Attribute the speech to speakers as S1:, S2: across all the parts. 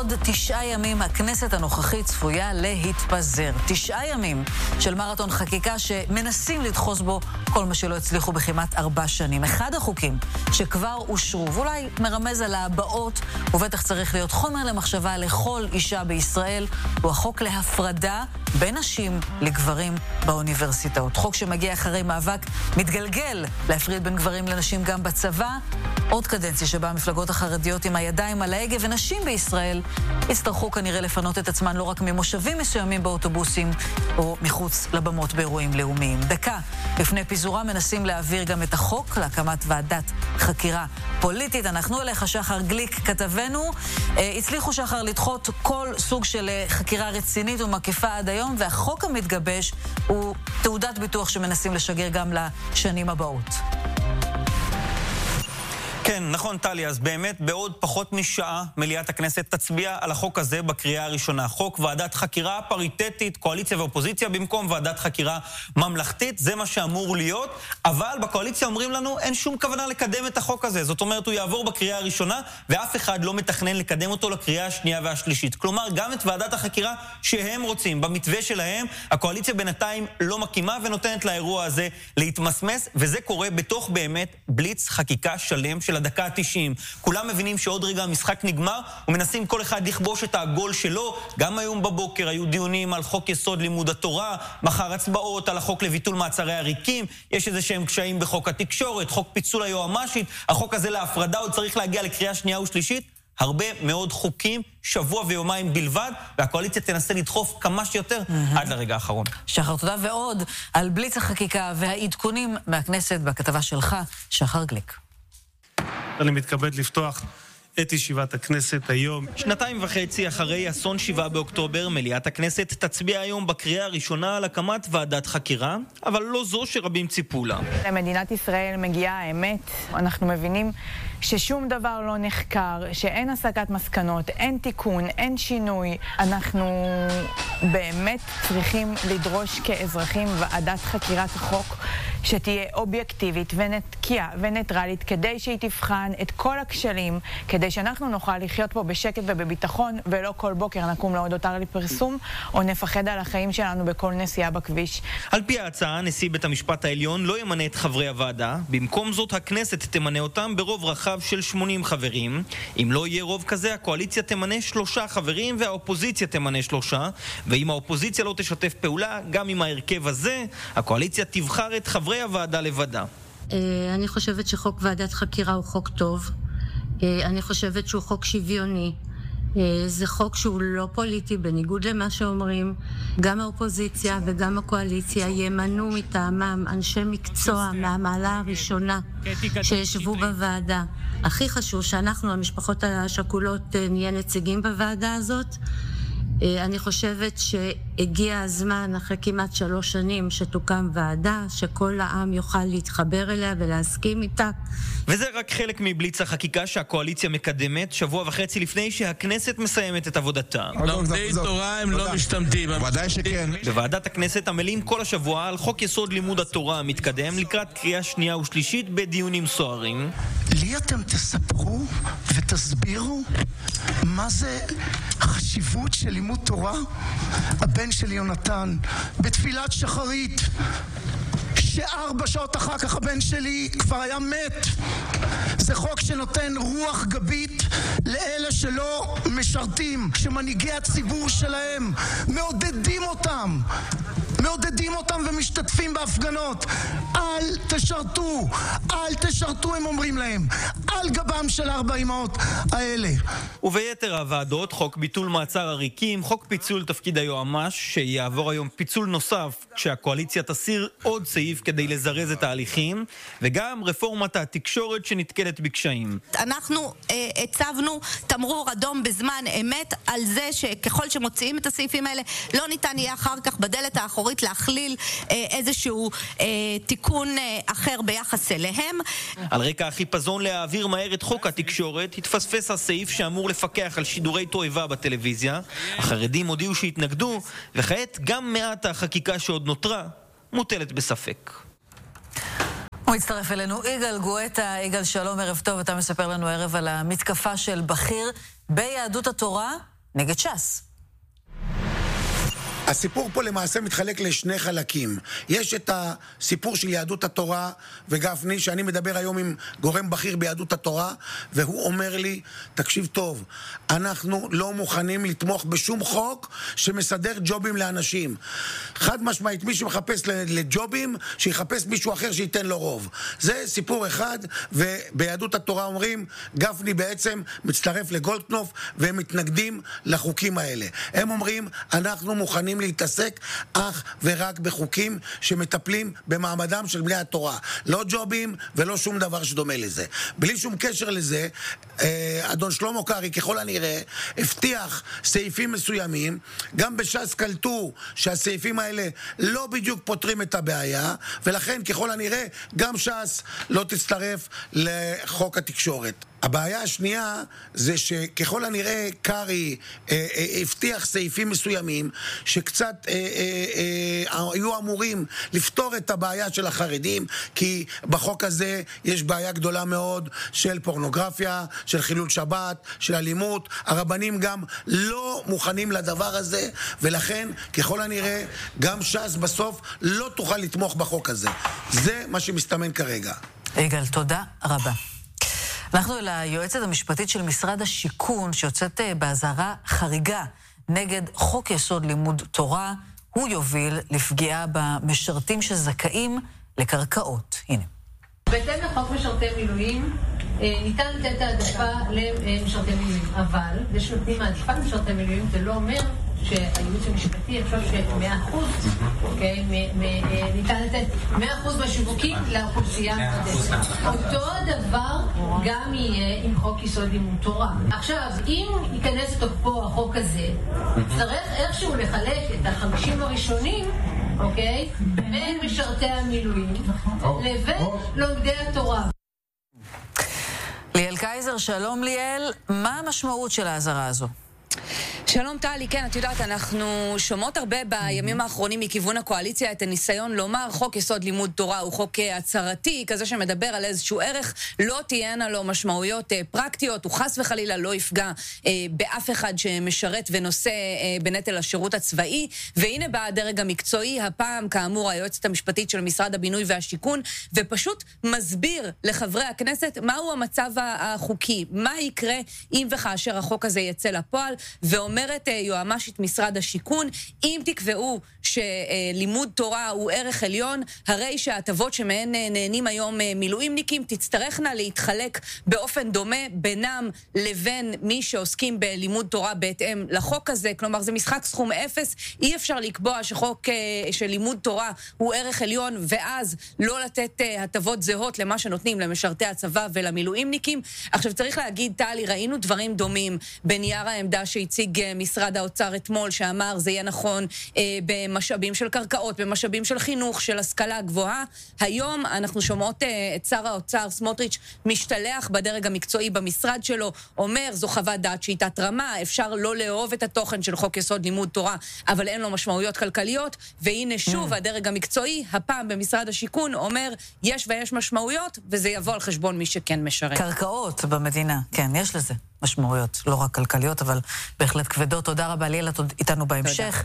S1: בעוד 9 ימים הכנסת הנוכחית צפויה להתפזר. 9 ימים של מרתון חקיקה שמנסים לדחוס בו כל מה שלא הצליחו בכמעט 4 שנים. אחד החוקים שכבר אושרו, ואולי מרמז על הבאות, ובטח צריך להיות חומר למחשבה לכל אישה בישראל, הוא החוק להפרדה בין נשים לגברים באוניברסיטאות. חוק שמגיע אחרי מאבק מתגלגל להפריד בין גברים לנשים גם בצבא. עוד קדנציה שבה המפלגות החרדיות עם הידיים על ההגה, ונשים בישראל יצטרכו כנראה לפנות את עצמן לא רק ממושבים מסוימים באוטובוסים או מחוץ לבמות באירועים לאומיים. דקה לפני פיזורה מנסים להעביר גם את החוק להקמת ועדת חקירה פוליטית. אנחנו אליך שחר גליק כתבנו. הצליחו שחר לדחות כל סוג של חקירה רצינית ומקיפה עד היום, והחוק המתגבש הוא תעודת ביטוח שמנסים לשגר גם לשנים הבאות.
S2: כן, נכון טלי, אז באמת בעוד פחות משעה מליאת הכנסת תצביע על החוק הזה בקריאה הראשונה. חוק ועדת חקירה פריטטית, קואליציה ואופוזיציה, במקום ועדת חקירה ממלכתית, זה מה שאמור להיות, אבל בקואליציה אומרים לנו אין שום כוונה לקדם את החוק הזה. זאת אומרת, הוא יעבור בקריאה הראשונה, ואף אחד לא מתכנן לקדם אותו לקריאה השנייה והשלישית. כלומר, גם את ועדת החקירה שהם רוצים, במתווה שלהם, הקואליציה בינתיים לא מקימה ונותנת לאירוע הזה להתמסמס, וזה קורה בתוך באמת בליץ חקיקה שלם של הדקה ה-90. כולם מבינים שעוד רגע המשחק נגמר, ומנסים כל אחד לכבוש את העגול שלו. גם היום בבוקר היו דיונים על חוק יסוד לימוד התורה, מחר הצבעות על החוק לביטול מעצרי עריקים, יש איזה שהם קשיים בחוק התקשורת, חוק פיצול היועמ"שית, החוק הזה להפרדה עוד צריך להגיע לקריאה שנייה ושלישית. הרבה מאוד חוקים, שבוע ויומיים בלבד, והקואליציה תנסה לדחוף כמה שיותר עד לרגע האחרון.
S1: שחר, תודה. ועוד על בליץ החקיקה והעדכונים מהכנסת בכתבה שלך, שחר גליק.
S3: אני מתכבד לפתוח את ישיבת הכנסת היום.
S2: 2.5 אחרי אסון 7 באוקטובר, מליאת הכנסת תצביע היום בקריאה הראשונה על הקמת ועדת חקירה, אבל לא זו שרבים ציפו לה.
S4: למדינת ישראל מגיעה האמת. אנחנו מבינים ששום דבר לא נחקר, שאין הסקת מסקנות, אין תיקון, אין שינוי. אנחנו באמת צריכים לדרוש כאזרחים ועדת חקירת החוק שתהיה אובייקטיבית ונקייה וניטרלית, כדי שהיא תבחן את כל הכשלים, כדי שאנחנו נוכל לחיות פה בשקט ובביטחון, ולא כל בוקר נקום לעוד הותר לפרסום, או נפחד על החיים שלנו בכל נסיעה בכביש.
S2: על פי ההצעה, נשיא בית המשפט העליון לא ימנה את חברי הוועדה, במקום זאת הכנסת תמנה אותם ברוב רחב של 80 חברים. אם לא יהיה רוב כזה, הקואליציה תמנה 3 חברים והאופוזיציה תמנה 3, ואם האופוזיציה לא תשתף פעולה, גם עם ההרכב הזה, הקואליציה תבחר את חברי הוועדה לבדה.
S5: אני חושבת שחוק ועדת חקירה הוא חוק טוב. אני חושבת שהוא חוק שוויוני. זה חוק שהוא לא פוליטי, בניגוד למה שאומרים. גם האופוזיציה וגם הקואליציה ימנו מטעמם אנשי מקצוע מהמעלה הראשונה שישבו בוועדה. הכי חשוב שאנחנו, המשפחות השכולות, נהיה נציגים בוועדה הזאת. אני חושבת שהגיע הזמן, אחרי כמעט 3 שנים, שתוקם ועדה, שכל העם יוכל להתחבר אליה ולהסכים איתה.
S2: וזה רק חלק מבליץ החקיקה שהקואליציה מקדמת, 1.5 שבוע לפני שהכנסת מסיימת את עבודתה.
S6: לומדי תורה הם לא משתמטים. ודאי שכן.
S2: בוועדת הכנסת עמלים כל השבוע על חוק יסוד לימוד התורה המתקדם לקראת קריאה שנייה ושלישית בדיונים סוערים.
S7: לי אתם תספרו ותסבירו מה זה החשיבות של לימוד תורה? הבן שלי יונתן בתפילת שחרית, ש4 שעות אחר כך הבן שלי כבר היה מת. זה חוק שנותן רוח גבית לאלה שלא משרתים, שמנהיגי הציבור שלהם מעודדים אותם ומשתתפים בהפגנות. אל תשרתו, הם אומרים להם, על גבם של 4 אמהות האלה.
S2: וביתר הוועדות, חוק ביטול מעצר עריקים, חוק פיצול תפקיד היועמ"ש, שיעבור היום פיצול נוסף כשהקואליציה תסיר עוד סעיף כדי לזרז את ההליכים, וגם רפורמת התקשורת שנתקלת בקשיים.
S8: אנחנו הצבנו תמרור אדום בזמן אמת על זה שככל שמוציאים את הסעיפים האלה, לא ניתן יהיה אחר כך בדלת האחורית להכליל איזשהו תיקון אחר ביחס אליהם.
S2: על רקע החיפזון להעביר מהר את חוק התקשורת, התפספס הסעיף שאמור לפקח על שידורי תועבה בטלוויזיה. החרדים הודיעו שהתנגדו, וכעת גם מעט החקיקה שעוד נותרה מוטלת בספק.
S1: הוא הצטרף אלינו יגאל גואטה. יגאל, שלום, ערב טוב. אתה מספר לנו ערב על המתקפה של בכיר ביהדות התורה נגד ש"ס.
S9: הסיפור פה למעשה מתחלק לשני חלקים. יש את הסיפור של יהדות התורה וגפני, שאני מדבר היום עם גורם בכיר ביהדות התורה, והוא אומר לי, תקשיב טוב, אנחנו לא מוכנים לתמוך בשום חוק שמסדר ג'ובים לאנשים. חד משמעית, מי שמחפש לג'ובים, שיחפש מישהו אחר שייתן לו רוב. זה סיפור אחד, וביהדות התורה אומרים, גפני בעצם מצטרף לגולדקנופ, והם מתנגדים לחוקים האלה. הם אומרים, אנחנו מוכנים להתעסק אך ורק בחוקים שמטפלים במעמדם של בני התורה. לא ג'ובים ולא שום דבר שדומה לזה. בלי שום קשר לזה, אדון שלמה קרעי ככל הנראה הבטיח סעיפים מסוימים, גם בש"ס קלטו שהסעיפים האלה לא בדיוק פותרים את הבעיה, ולכן ככל הנראה גם ש"ס לא תצטרף לחוק התקשורת. הבעיה השנייה זה שככל הנראה קרעי הבטיח סעיפים מסוימים שקצת היו אמורים לפתור את הבעיה של החרדים, כי בחוק הזה יש בעיה גדולה מאוד של פורנוגרפיה, של חילול שבת, של אלימות. הרבנים גם לא מוכנים לדבר הזה, ולכן ככל הנראה גם ש"ס בסוף לא תוכל לתמוך בחוק הזה. זה מה שמסתמן כרגע.
S1: יגאל, תודה רבה. אנחנו ליועצת המשפטית של משרד השיכון, שיוצאת באזהרה חריגה נגד חוק יסוד לימוד תורה. הוא יוביל לפגיעה במשרתים שזכאים לקרקעות. הנה.
S5: בהתאם לחוק משרתי מילואים, ניתן לתת העדפה למשרתי מילואים, אבל זה שנותנים העדפה למשרתי מילואים, זה לא אומר שהייעוץ המשפטי, אני חושב ש100%, אוקיי, ניתן לתת 100% מהשיווקים לאוכלוסייה המחדשת. אותו הדבר גם יהיה עם חוק יסוד לימוד תורה. עכשיו, אם ייכנס לתוקפו החוק הזה, צריך איכשהו לחלק את ה50 הראשונים, אוקיי, בין משרתי המילואים לבין לומדי התורה.
S1: ליאל קייזר, שלום ליאל, מה המשמעות של האזהרה הזו?
S10: שלום טלי, כן, את יודעת, אנחנו שומעות הרבה בימים האחרונים מכיוון הקואליציה את הניסיון לומר חוק יסוד לימוד תורה הוא חוק הצהרתי, כזה שמדבר על איזשהו ערך, לא תהיינה לו משמעויות פרקטיות, הוא חס וחלילה לא יפגע באף אחד שמשרת ונושא בנטל השירות הצבאי. והנה בא הדרג המקצועי, הפעם כאמור היועצת המשפטית של משרד הבינוי והשיכון, ופשוט מסביר לחברי הכנסת מהו המצב החוקי, מה יקרה אם וכאשר החוק הזה יצא לפועל. ואומרת יועמשית משרד השיכון, אם תקבעו שלימוד תורה הוא ערך עליון, הרי שההטבות שמהן נהנים היום מילואימניקים תצטרכנה להתחלק באופן דומה בינם לבין מי שעוסקים בלימוד תורה בהתאם לחוק הזה. כלומר, זה משחק סכום אפס, אי אפשר לקבוע שחוק של לימוד תורה הוא ערך עליון ואז לא לתת הטבות זהות למה שנותנים למשרתי הצבא ולמילואימניקים. עכשיו צריך להגיד, טלי, ראינו דברים דומים בנייר העמדה שהציג משרד האוצר אתמול, שאמר זה יהיה נכון במשאבים של קרקעות, במשאבים של חינוך, של השכלה גבוהה. היום אנחנו שומעות את שר האוצר סמוטריץ' משתלח בדרג המקצועי במשרד שלו, אומר זו חוות דעת שהיא תת-רמה, אפשר לא לאהוב את התוכן של חוק יסוד לימוד תורה, אבל אין לו משמעויות כלכליות. והנה שוב הדרג המקצועי, הפעם במשרד השיכון, אומר יש ויש משמעויות, וזה יבוא על חשבון מי שכן משרת.
S1: קרקעות במדינה, כן, יש לזה משמעויות, לא רק כלכליות, אבל בהחלט כבדות. תודה רבה ליאל, את איתנו בהמשך.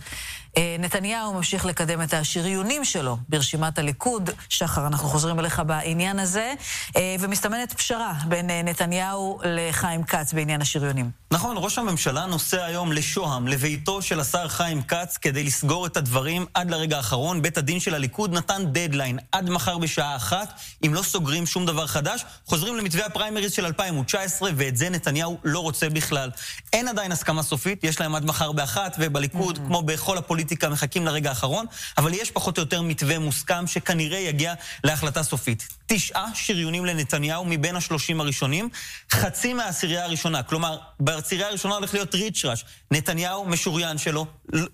S1: נתניהו ממשיך לקדם את השריונים שלו ברשימת הליכוד. שחר, אנחנו חוזרים אליך בעניין הזה, ומסתמנת פשרה בין נתניהו לחיים כץ בעניין השריונים.
S2: נכון, ראש הממשלה נוסע היום לשוהם, לביתו של השר חיים כץ, כדי לסגור את הדברים עד לרגע האחרון. בית הדין של הליכוד נתן דדליין עד מחר בשעה 1. אם לא סוגרים שום דבר חדש, חוזרים למתווה הפריימריז של 2019, ואת זה נתניהו לא רוצה בכלל. אין עדיין הסכמה סופית, יש להם עד מחר ב1, ובליכוד, כמו בכל הפוליטיקה, מחכים לרגע האחרון, אבל יש פחות או יותר מתווה מוסכם שכנראה יגיע להחלטה סופית. 9 שריונים לנתניהו מבין ה30 הראשונים, חצי מהעשירייה הראשונה. כלומר, בעשירייה הראשונה הולך להיות ריצ'רש. נתניהו משוריין שלו,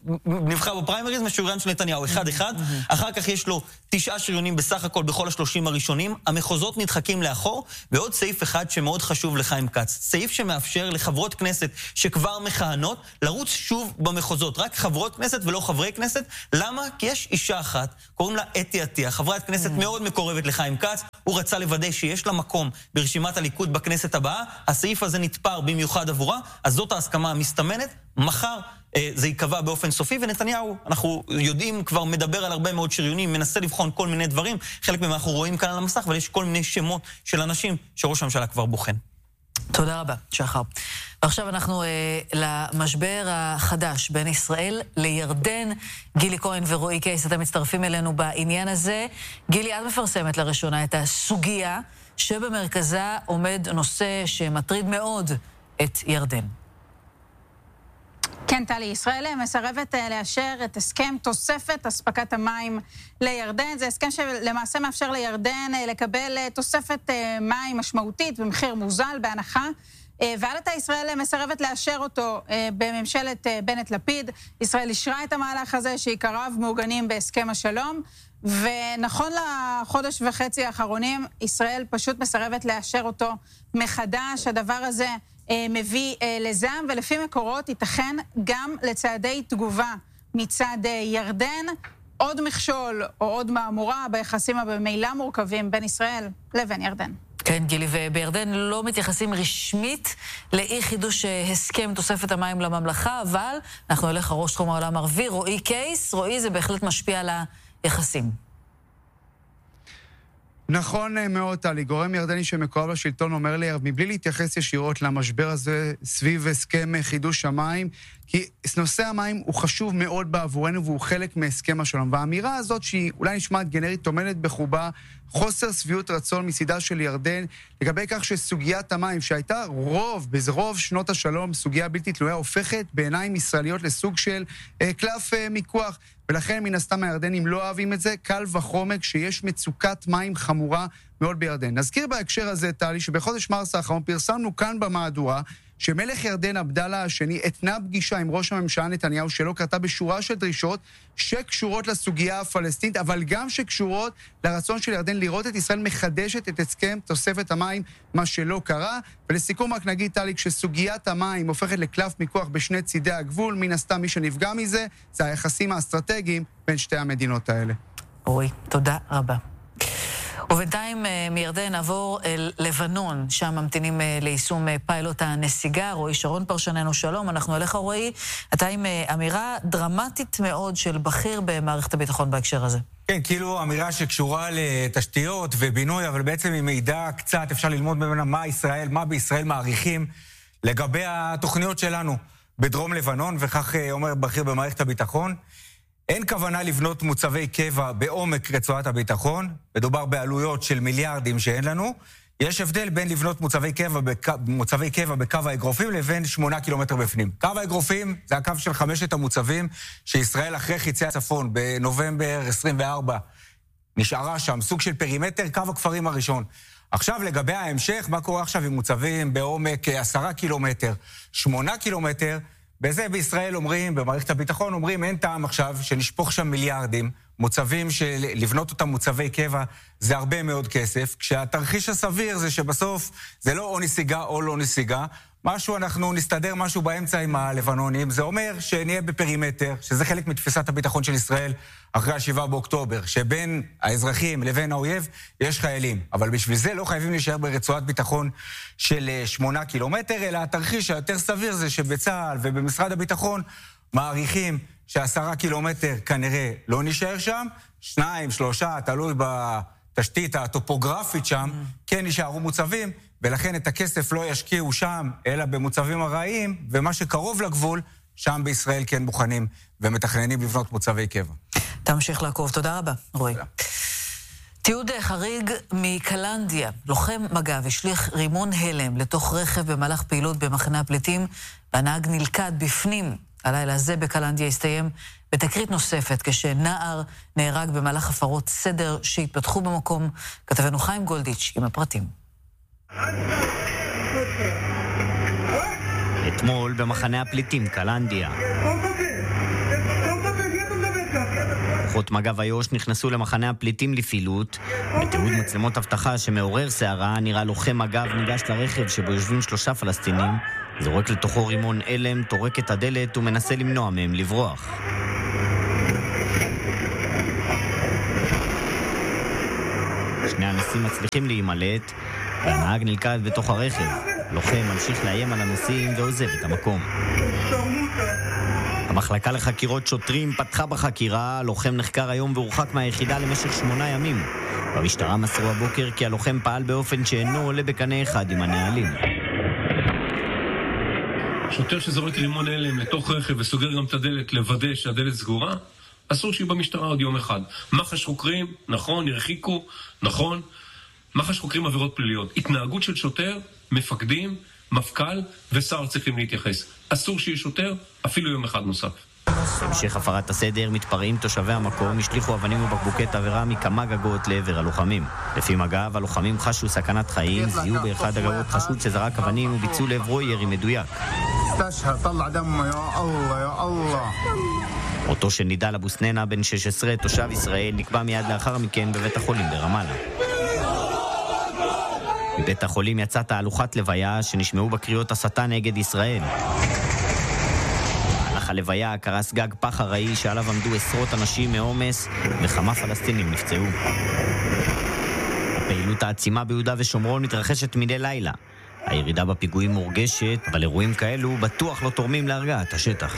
S2: נבחר בפריימריז, משוריין של נתניהו, 1-1. אחר כך יש לו 9 שריונים בסך הכל בכל ה30 הראשונים. המחוזות נדחקים לאחור, ועוד סעיף אחד שמאוד חשוב לחיים כץ. סעיף שמאפשר לחברות כנסת שכבר מכהנות לרוץ שוב במחוזות. רק חברות כנסת ולא חברי כנסת. למה? כי יש אישה אחת, קוראים לה אתי עטיה, חברת כנסת מאוד מקורבת לחיים כץ, כץ, הוא רצה לוודא שיש לה מקום ברשימת הליכוד בכנסת הבאה, הסעיף הזה נתפר במיוחד עבורה, אז זאת ההסכמה המסתמנת, מחר זה יקבע באופן סופי, ונתניהו, אנחנו יודעים, כבר מדבר על הרבה מאוד שריונים, מנסה לבחון כל מיני דברים, חלק ממה אנחנו רואים כאן על המסך, אבל יש כל מיני שמות של אנשים שראש הממשלה כבר בוחן.
S1: תודה רבה, שחר. ועכשיו אנחנו למשבר החדש בין ישראל לירדן. גילי כהן ורועי קייס, אתם מצטרפים אלינו בעניין הזה. גילי, את מפרסמת לראשונה את הסוגיה שבמרכזה עומד נושא שמטריד מאוד את ירדן.
S11: כן, טלי, ישראל מסרבת לאשר את הסכם תוספת אספקת המים לירדן. זה הסכם שלמעשה מאפשר לירדן לקבל תוספת מים משמעותית במחיר מוזל, בהנחה. ועד עתה ישראל מסרבת לאשר אותו בממשלת בנט-לפיד. ישראל אישרה את המהלך הזה שעיקריו מעוגנים בהסכם השלום, ונכון לחודש וחצי האחרונים, ישראל פשוט מסרבת לאשר אותו מחדש. הדבר הזה מביא לזעם, ולפי מקורות ייתכן גם לצעדי תגובה מצד ירדן, עוד מכשול או עוד מאמורה ביחסים הממילא מורכבים בין ישראל לבין ירדן.
S1: כן, גילי, ובירדן לא מתייחסים רשמית לאי חידוש הסכם תוספת המים לממלכה, אבל אנחנו נלך ראש תחום העולם הערבי, רועי קייס. רועי, זה בהחלט משפיע על היחסים.
S12: נכון מאוד, טלי. גורם ירדני שמקורב לשלטון אומר לי, מבלי להתייחס ישירות למשבר הזה סביב הסכם חידוש המים, כי נושא המים הוא חשוב מאוד בעבורנו והוא חלק מהסכם השלום. והאמירה הזאת שהיא אולי נשמעת גנרית טומנת בחובה חוסר שביעות רצון מצידה של ירדן לגבי כך שסוגיית המים שהייתה ברוב שנות השלום, סוגיה בלתי תלויה, הופכת בעיניים ישראליות לסוג של קלף מיקוח. ולכן מן הסתם הירדנים לא אוהבים את זה, קל וחומק שיש מצוקת מים חמורה מאוד בירדן. נזכיר בהקשר הזה, טלי, שבחודש מרס האחרון פרסמנו כאן במהדורה שמלך ירדן עבדאללה השני התנה פגישה עם ראש הממשלה נתניהו שלא קרתה בשורה של דרישות שקשורות לסוגיה הפלסטינית, אבל גם שקשורות לרצון של ירדן לראות את ישראל מחדשת את הסכם תוספת המים, מה שלא קרה. ולסיכום רק נגיד, טלי, כשסוגיית המים הופכת לקלף מיקוח בשני צידי הגבול, מן הסתם מי שנפגע מזה זה היחסים האסטרטגיים בין שתי המדינות האלה.
S1: אוי, תודה רבה. ובינתיים מירדן נעבור אל לבנון, שם ממתינים ליישום פיילוט הנסיגה. רועי שרון פרשננו, שלום. אנחנו אליך, רועי. אתה עם אמירה דרמטית מאוד של בכיר במערכת הביטחון בהקשר הזה.
S13: כן, כאילו אמירה שקשורה לתשתיות ובינוי, אבל בעצם היא מידע קצת, אפשר ללמוד ממנה מה בישראל מעריכים לגבי התוכניות שלנו בדרום לבנון, וכך אומר בכיר במערכת הביטחון. אין כוונה לבנות מוצבי קבע בעומק רצועת הביטחון, מדובר בעלויות של מיליארדים שאין לנו. יש הבדל בין לבנות מוצבי קבע בקו האגרופים לבין 8 קילומטר בפנים. קו האגרופים זה הקו של 5 המוצבים שישראל אחרי חיצי הצפון בנובמבר 24 נשארה שם, סוג של פרימטר, קו הכפרים הראשון. עכשיו לגבי ההמשך, מה קורה עכשיו עם מוצבים בעומק 10 קילומטר, 8 קילומטר, בזה בישראל אומרים, במערכת הביטחון אומרים, אין טעם עכשיו שנשפוך שם מיליארדים, מוצבים שלבנות אותם מוצבי קבע זה הרבה מאוד כסף, כשהתרחיש הסביר זה שבסוף זה לא או נסיגה או לא נסיגה, אנחנו נסתדר משהו באמצע עם הלבנונים, זה אומר שנהיה בפרימטר, שזה חלק מתפיסת הביטחון של ישראל אחרי 7 באוקטובר, שבין האזרחים לבין האויב יש חיילים, אבל בשביל זה לא חייבים להישאר ברצועת ביטחון של 8 קילומטר, אלא התרחיש היותר סביר זה שבצה"ל ובמשרד הביטחון מעריכים ש10 קילומטר כנראה לא נשאר שם, 2, 3, תלוי בתשתית הטופוגרפית שם, כן נשארו מוצבים, ולכן את הכסף לא ישקיעו שם, אלא במוצבים הרעיים, ומה שקרוב לגבול, שם בישראל כן מוכנים ומתכננים לבנות מוצבי קבע.
S1: תמשיך לעקוב, תודה רבה, רועי. תיעוד חריג מקלנדיה, לוחם מג"ב השליך רימון הלם לתוך רכב במהלך פעילות במחנה הפליטים, והנהג נלכד בפנים. הלילה הזה בקלנדיה הסתיים בתקרית נוספת, כשנער נהרג במהלך הפרות סדר שהתפתחו במקום. כתבנו חיים גולדיץ' עם הפרטים.
S14: אתמול במחנה הפליטים קלנדיה, כוחות מג"ב איו"ש נכנסו למחנה הפליטים לפעילות. בתיעוד מצלמות אבטחה שמעורר שערה, נראה לוחם מג"ב ניגש לרכב שבו יושבים 3 פלסטינים, זורק לתוכו רימון הלם, טורק את הדלת ומנסה למנוע מהם לברוח. שני הנוסעים מצליחים להימלט, והנהג נלכד בתוך הרכב. לוחם ממשיך לאיים על הנוסעים ועוזב את המקום. המחלקה לחקירות שוטרים פתחה בחקירה, הלוחם נחקר היום והורחק מהיחידה למשך 8 ימים. במשטרה מסרו הבוקר כי הלוחם פעל באופן שאינו עולה בקנה אחד עם הנהלים.
S15: שוטר שזורק רימון הלם לתוך רכב וסוגר גם את הדלת לוודא שהדלת סגורה, אסור שיהיה במשטרה עוד יום אחד. מח"ש חוקרים, נכון, ירחיקו, נכון. מח"ש חוקרים עבירות פליליות. התנהגות של שוטר, מפקדים, מפכ"ל ושר צריכים להתייחס. אסור שיהיה שוטר, אפילו יום אחד נוסף.
S14: במשך הפרת הסדר, מתפרעים תושבי המקום השליחו אבנים ובקבוקי תבערה מכמה גגות לעבר הלוחמים. לפי מג"ב, הלוחמים חשו סכנת חיים, זיהו באחד הגגות חשוד שזרק אבנים וביצעו לעברו ירי מדויק. אותו שנידל אבו סננה בן 16, תושב ישראל, נקבע מיד לאחר מכן בבית החולים ברמאללה. מבית החולים יצאה תהלוכת לוויה שנשמעו בקריאות הסתה נגד ישראל. במהלך הלוויה קרס גג פח ארעי שעליו עמדו עשרות אנשים מעומס וכמה פלסטינים נפצעו. הפעילות העצימה ביהודה ושומרון מתרחשת מדי לילה. הירידה בפיגועים מורגשת, אבל אירועים כאלו בטוח לא תורמים להרגעת השטח.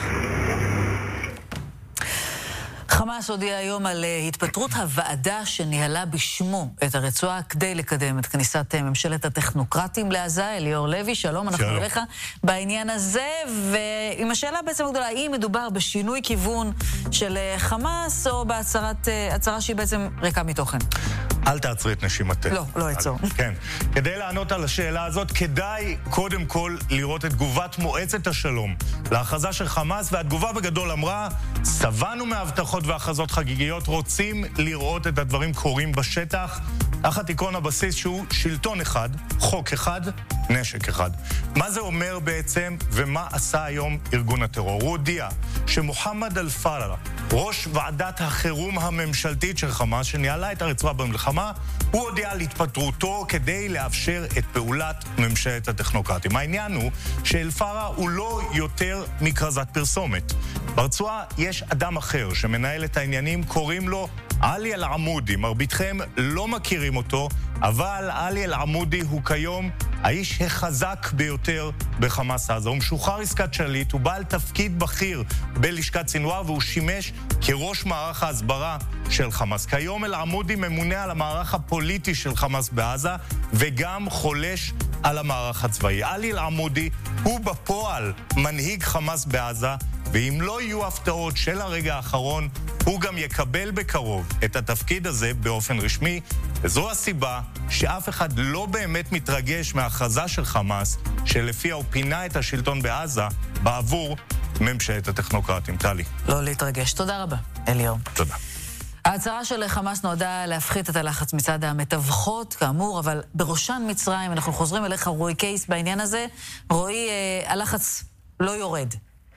S1: חמאס הודיע היום על התפטרות הוועדה שניהלה בשמו את הרצועה כדי לקדם את כניסת ממשלת הטכנוקרטים לעזה. אליאור לוי, שלום, אנחנו אליך בעניין הזה, ועם השאלה בעצם הגדולה, האם מדובר בשינוי כיוון של חמאס או בהצהרה שהיא בעצם ריקה מתוכן?
S16: אל תעצרי את נשימתך.
S1: לא אעצור.
S16: כן. כדי לענות על השאלה הזאת, כדאי קודם כל לראות את תגובת מועצת השלום להכרזה של חמאס, והתגובה בגדול אמרה, סבנו מהבטחות והכרזות חגיגיות, רוצים לראות את הדברים קורים בשטח, תחת עקרון הבסיס שהוא שלטון אחד, חוק אחד, נשק אחד. מה זה אומר בעצם ומה עשה היום ארגון הטרור? הוא הודיע שמוחמד אל-פארה, ראש ועדת החירום הממשלתית של חמאס, שניהלה את הרצועה במלחמה, הוא הודיע על התפטרותו כדי לאפשר את פעולת ממשלת הטכנוקרטים. העניין הוא שאל-פארה הוא לא יותר מכרזת פרסומת. ברצועה יש אדם אחר שמנהל את העניינים, קוראים לו עלי אל-עמודי. מרביתכם לא מכירים אותו, אבל עלי אל-עמודי הוא כיום האיש החזק ביותר בחמאס עזה. הוא משוחרר עסקת שליט, הוא בעל תפקיד בכיר בלשכת סינואר, והוא שימש כראש מערך ההסברה של חמאס. כיום אל-עמודי ממונה על המערך הפוליטי של חמאס בעזה, וגם חולש על המערך הצבאי. עלי אל-עמודי הוא בפועל מנהיג חמאס בעזה, ואם לא יהיו הפתעות של הרגע האחרון, הוא גם יקבל בקרוב את התפקיד הזה באופן רשמי, וזו הסיבה שאף אחד לא באמת מתרגש מההכרזה של חמאס, שלפיה הוא פינה את השלטון בעזה בעבור ממשלת הטכנוקרטים. טלי.
S1: לא להתרגש. תודה רבה, אליאור.
S16: תודה.
S1: ההצהרה של חמאס נועדה להפחית את הלחץ מצד המתווכות, כאמור, אבל בראשן מצרים. אנחנו חוזרים אליך, רועי קייס, בעניין הזה. רועי, הלחץ לא יורד.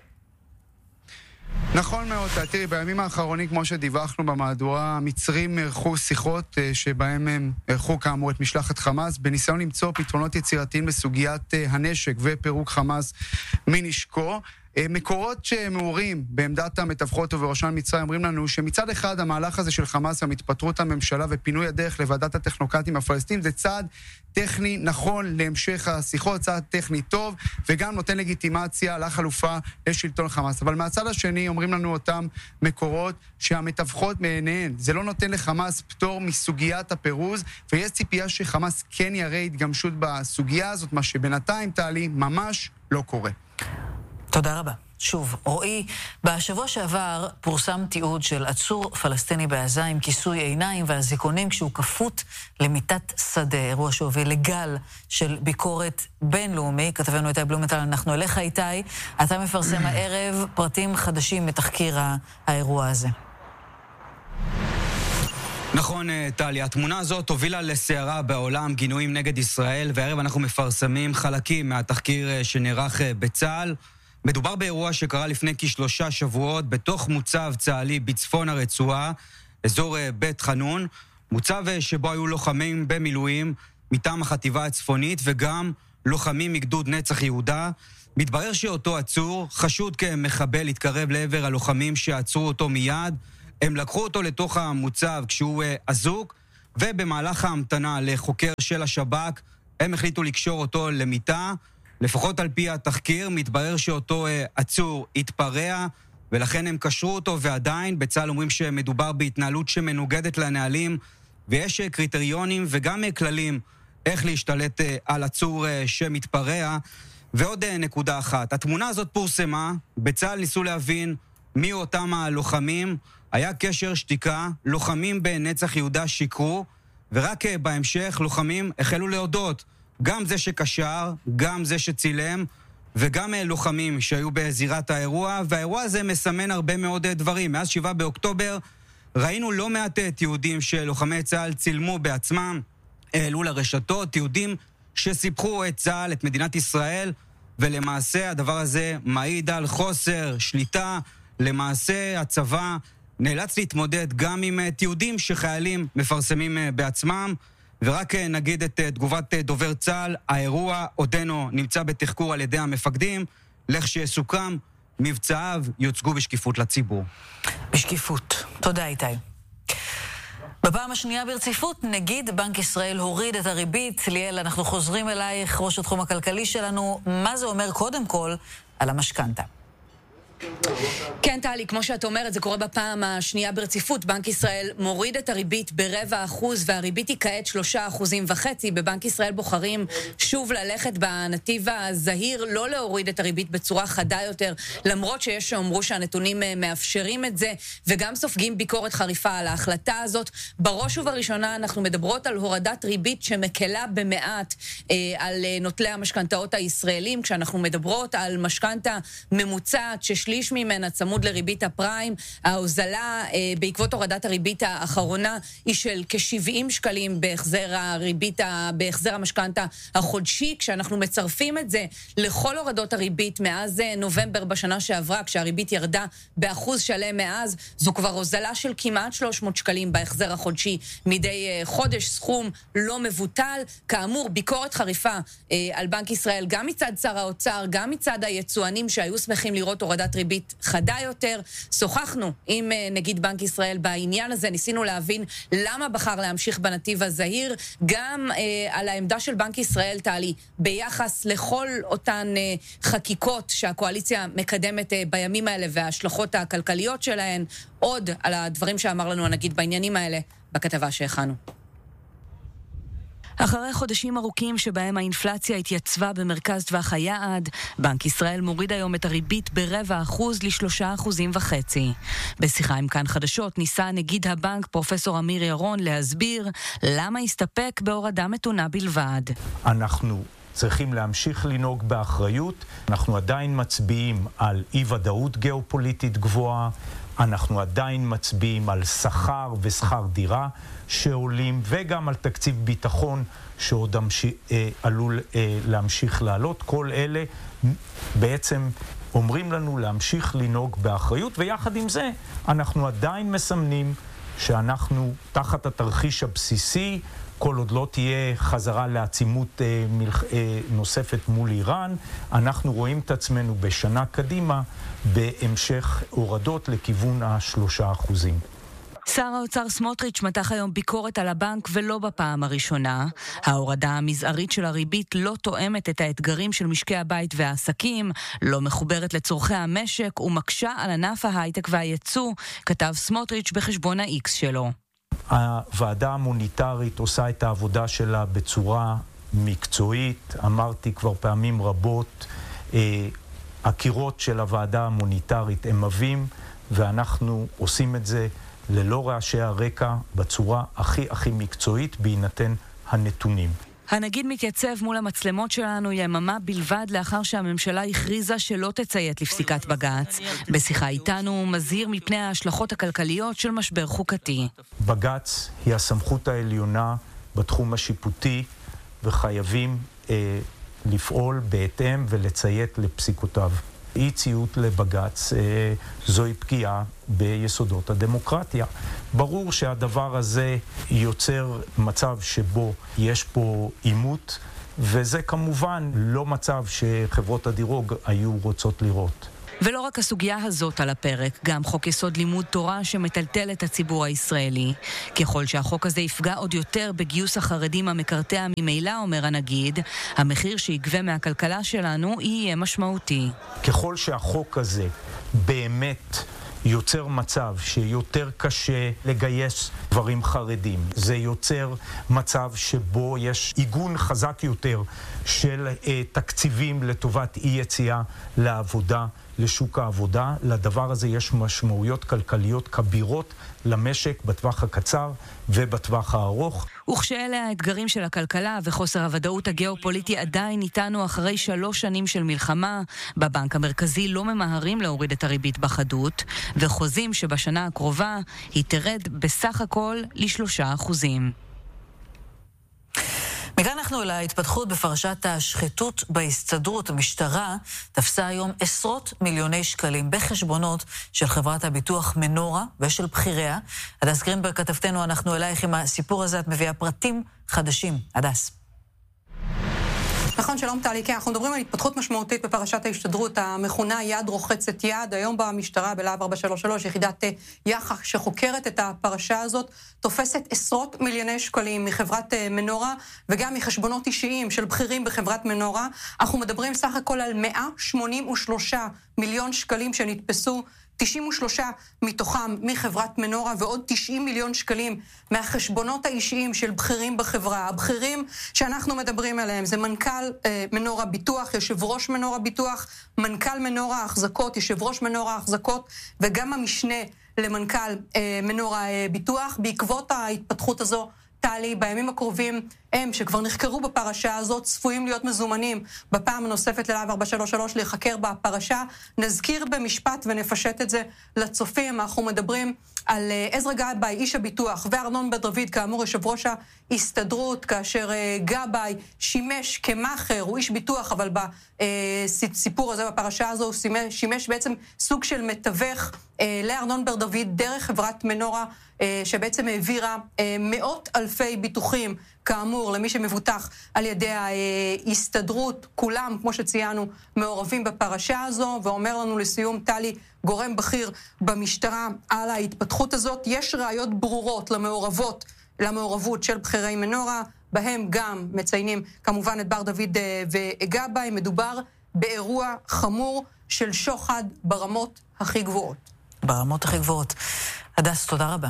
S12: נכון מאוד, תראי, בימים האחרונים, כמו שדיווחנו במהדורה, המצרים ערכו שיחות שבהם הם ערכו כאמור את משלחת חמאס, בניסיון למצוא פתרונות יצירתיים בסוגיית הנשק ופירוק חמאס מנשקו. מקורות שמעורים בעמדת המתווכות ובראשן מצרים אומרים לנו שמצד אחד המהלך הזה של חמאס, המתפטרות הממשלה ופינוי הדרך לוועדת הטכנוקרטים הפלסטינים, זה צעד טכני נכון להמשך השיחות, צעד טכני טוב, וגם נותן לגיטימציה לחלופה לשלטון חמאס. אבל מהצד השני אומרים לנו אותם מקורות שהמתווכות מעיניהן, זה לא נותן לחמאס פטור מסוגיית הפירוז, ויש ציפייה שחמאס כן יראה התגמשות בסוגיה הזאת, מה שבינתיים טלי ממש לא קורה.
S1: תודה רבה. שוב, רועי, בשבוע שעבר פורסם תיעוד של עצור פלסטיני בעזה עם כיסוי עיניים והזיכונים כשהוא כפות למיטת שדה, אירוע שהוביל לגל של ביקורת בינלאומי. כתבנו איתי בלומנטל, אנחנו אליך איתי, אתה מפרסם הערב פרטים חדשים מתחקיר האירוע הזה.
S17: נכון, טלי, התמונה הזאת הובילה לסערה בעולם, גינויים נגד ישראל, והערב אנחנו מפרסמים חלקים מהתחקיר שנערך בצה"ל. מדובר באירוע שקרה לפני כ3 שבועות בתוך מוצב צה"לי בצפון הרצועה, אזור בית חנון, מוצב שבו היו לוחמים במילואים מטעם החטיבה הצפונית וגם לוחמים מגדוד נצח יהודה. מתברר שאותו עצור, חשוד כמחבל, התקרב לעבר הלוחמים שעצרו אותו מיד. הם לקחו אותו לתוך המוצב כשהוא אזוק, ובמהלך ההמתנה לחוקר של השב"כ, הם החליטו לקשור אותו למיטה. לפחות על פי התחקיר, מתברר שאותו עצור התפרע, ולכן הם קשרו אותו, ועדיין בצה"ל אומרים שמדובר בהתנהלות שמנוגדת לנהלים, ויש קריטריונים וגם כללים איך להשתלט על עצור שמתפרע. ועוד נקודה אחת, התמונה הזאת פורסמה, בצה"ל ניסו להבין מי אותם הלוחמים, היה קשר שתיקה, לוחמים בנצח יהודה שיקרו, ורק בהמשך לוחמים החלו להודות, גם זה שקשר, גם זה שצילם, וגם לוחמים שהיו בזירת האירוע, והאירוע הזה מסמן הרבה מאוד דברים. מאז 7 באוקטובר ראינו לא מעט תיעודים שלוחמי צה"ל צילמו בעצמם, העלו לרשתות, תיעודים שסיפחו את צה"ל, את מדינת ישראל, ולמעשה הדבר הזה מעיד על חוסר שליטה. למעשה הצבא נאלץ להתמודד גם עם תיעודים שחיילים מפרסמים בעצמם. ורק נגיד את תגובת דובר צה"ל, האירוע עודנו נמצא בתחקור על ידי המפקדים, לכשיסוכם מבצעיו יוצגו בשקיפות לציבור.
S1: בשקיפות. תודה איתי. בפעם השנייה ברציפות, נגיד בנק ישראל הוריד את הריבית. ליאל, אנחנו חוזרים אלייך, ראש התחום הכלכלי שלנו. מה זה אומר קודם כל על המשכנתה?
S10: כן, טלי, כמו שאת אומרת, זה קורה בפעם השנייה ברציפות. בנק ישראל מוריד את הריבית ב0.25%, והריבית היא כעת 3.5%. בבנק ישראל בוחרים שוב ללכת בנתיב הזהיר, לא להוריד את הריבית בצורה חדה יותר, למרות שיש שאומרו שהנתונים מאפשרים את זה, וגם סופגים ביקורת חריפה על ההחלטה הזאת. בראש ובראשונה אנחנו מדברות על הורדת ריבית שמקלה במעט על נוטלי המשכנתאות הישראלים, כשאנחנו מדברות על משכנתה ממוצעת ששליש ממנה צמוד לריבית הפריים. ההוזלה בעקבות הורדת הריבית האחרונה היא של כ-70 שקלים בהחזר המשכנתה החודשי. כשאנחנו מצרפים את זה לכל הורדות הריבית מאז נובמבר בשנה שעברה, כשהריבית ירדה באחוז שלם מאז, זו כבר הוזלה של כמעט 300 שקלים בהחזר החודשי מדי חודש, סכום לא מבוטל. כאמור, ביקורת חריפה על בנק ישראל, גם מצד שר האוצר, גם מצד היצואנים שהיו שמחים לראות הורדת ריבית חדה יותר. שוחחנו עם נגיד בנק ישראל בעניין הזה, ניסינו להבין למה בחר להמשיך בנתיב הזהיר, גם על העמדה של בנק ישראל, טלי, ביחס לכל אותן חקיקות שהקואליציה מקדמת בימים האלה וההשלכות הכלכליות שלהן, עוד על הדברים שאמר לנו הנגיד בעניינים האלה בכתבה שהכנו. אחרי חודשים ארוכים שבהם האינפלציה התייצבה במרכז טווח היעד, בנק ישראל מוריד היום את הריבית ב0.25% ל3.5%. בשיחה עם כאן חדשות ניסה נגיד הבנק פרופסור אמיר ירון להסביר למה הסתפק בהורדה מתונה בלבד.
S18: אנחנו צריכים להמשיך לנהוג באחריות, אנחנו עדיין מצביעים על אי-ודאות גיאופוליטית גבוהה, אנחנו עדיין מצביעים על שכר ושכר דירה שעולים, וגם על תקציב ביטחון שעוד עלול להמשיך לעלות. כל אלה בעצם אומרים לנו להמשיך לנהוג באחריות, ויחד עם זה אנחנו עדיין מסמנים שאנחנו תחת התרחיש הבסיסי, כל עוד לא תהיה חזרה לעצימות נוספת מול איראן, אנחנו רואים את עצמנו בשנה קדימה בהמשך הורדות לכיוון 3%.
S10: שר האוצר סמוטריץ' מתח היום ביקורת על הבנק ולא בפעם הראשונה. ההורדה המזערית של הריבית לא תואמת את האתגרים של משקי הבית והעסקים, לא מחוברת לצורכי המשק ומקשה על ענף ההייטק והייצוא, כתב סמוטריץ' בחשבון ה-X שלו.
S18: הוועדה המוניטרית עושה את העבודה שלה בצורה מקצועית. אמרתי כבר פעמים רבות, הקירות של הוועדה המוניטרית הם עבים, ואנחנו עושים את זה ללא רעשי הרקע, בצורה הכי מקצועית בהינתן הנתונים.
S10: הנגיד מתייצב מול המצלמות שלנו יממה בלבד לאחר שהממשלה הכריזה שלא תציית לפסיקת בג"ץ. בשיחה איתנו הוא מזהיר מפני ההשלכות הכלכליות של משבר חוקתי.
S18: בג"ץ היא הסמכות העליונה בתחום השיפוטי, וחייבים לפעול בהתאם ולציית לפסיקותיו. אי ציות לבג"ץ זוהי פגיעה ביסודות הדמוקרטיה. ברור שהדבר הזה יוצר מצב שבו יש פה עימות, וזה כמובן לא מצב שחברות הדירוג היו רוצות לראות.
S10: ולא רק הסוגיה הזאת על הפרק, גם חוק יסוד לימוד תורה שמטלטל את הציבור הישראלי. ככל שהחוק הזה יפגע עוד יותר בגיוס החרדים המקרטע ממילא, אומר הנגיד, המחיר שיגבה מהכלכלה שלנו יהיה משמעותי.
S18: ככל שהחוק הזה באמת יוצר מצב שיותר קשה לגייס גברים חרדים, זה יוצר מצב שבו יש עיגון חזק יותר של תקציבים לטובת אי יציאה לעבודה, לשוק העבודה. לדבר הזה יש משמעויות כלכליות כבירות למשק בטווח הקצר ובטווח הארוך.
S10: וכשאלה האתגרים של הכלכלה וחוסר הוודאות הגיאופוליטי עדיין איתנו אחרי 3 שנים של מלחמה, בבנק המרכזי לא ממהרים להוריד את הריבית בחדות, וחוזים שבשנה הקרובה היא תרד בסך הכל ל3%.
S1: מכאן אנחנו אל ההתפתחות בפרשת השחיתות בהסתדרות. המשטרה תפסה היום עשרות מיליוני שקלים בחשבונות של חברת הביטוח מנורה ושל בכיריה. הדס גרינברג כתבתנו, אנחנו אלייך עם הסיפור הזה, את מביאה פרטים חדשים. הדס.
S19: נכון, שלום טלי, אנחנו מדברים על התפתחות משמעותית בפרשת ההשתדרות, המכונה יד רוחצת יד. היום במשטרה בלהב 433, יחידת יח"א שחוקרת את הפרשה הזאת, תופסת עשרות מיליוני שקלים מחברת מנורה, וגם מחשבונות אישיים של בכירים בחברת מנורה. אנחנו מדברים סך הכל על 183 מיליון שקלים שנתפסו, 93 מתוכם מחברת מנורה, ועוד 90 מיליון שקלים מהחשבונות האישיים של בכירים בחברה. הבכירים שאנחנו מדברים עליהם זה מנכ"ל מנורה ביטוח, יושב ראש מנורה ביטוח, מנכ"ל מנורה החזקות, יושב ראש מנורה החזקות, וגם המשנה למנכ"ל מנורה ביטוח. בעקבות ההתפתחות הזו, טלי, בימים הקרובים הם שכבר נחקרו בפרשה הזאת צפויים להיות מזומנים בפעם הנוספת ללהב 433 להיחקר בפרשה. נזכיר במשפט ונפשט את זה לצופים. אנחנו מדברים על עזרא גבאי, איש הביטוח, וארנון בר דוד, כאמור יושב ראש ההסתדרות, כאשר גבאי שימש כמאחר, הוא איש ביטוח, אבל בסיפור הזה, בפרשה הזו, הוא שימש בעצם סוג של מתווך לארנון בר דוד דרך חברת מנורה, שבעצם העבירה מאות אלפי ביטוחים, כאמור, למי שמבוטח על ידי ההסתדרות. כולם, כמו שציינו, מעורבים בפרשה הזו, ואומר לנו לסיום, טלי, גורם בכיר במשטרה, על ההתפתחות הזאת. יש ראיות ברורות למעורבות של בכירי מנורה, בהם גם מציינים כמובן את בר דוד וגבאי. מדובר באירוע חמור של שוחד ברמות הכי גבוהות.
S1: ברמות הכי גבוהות. הדס, תודה רבה.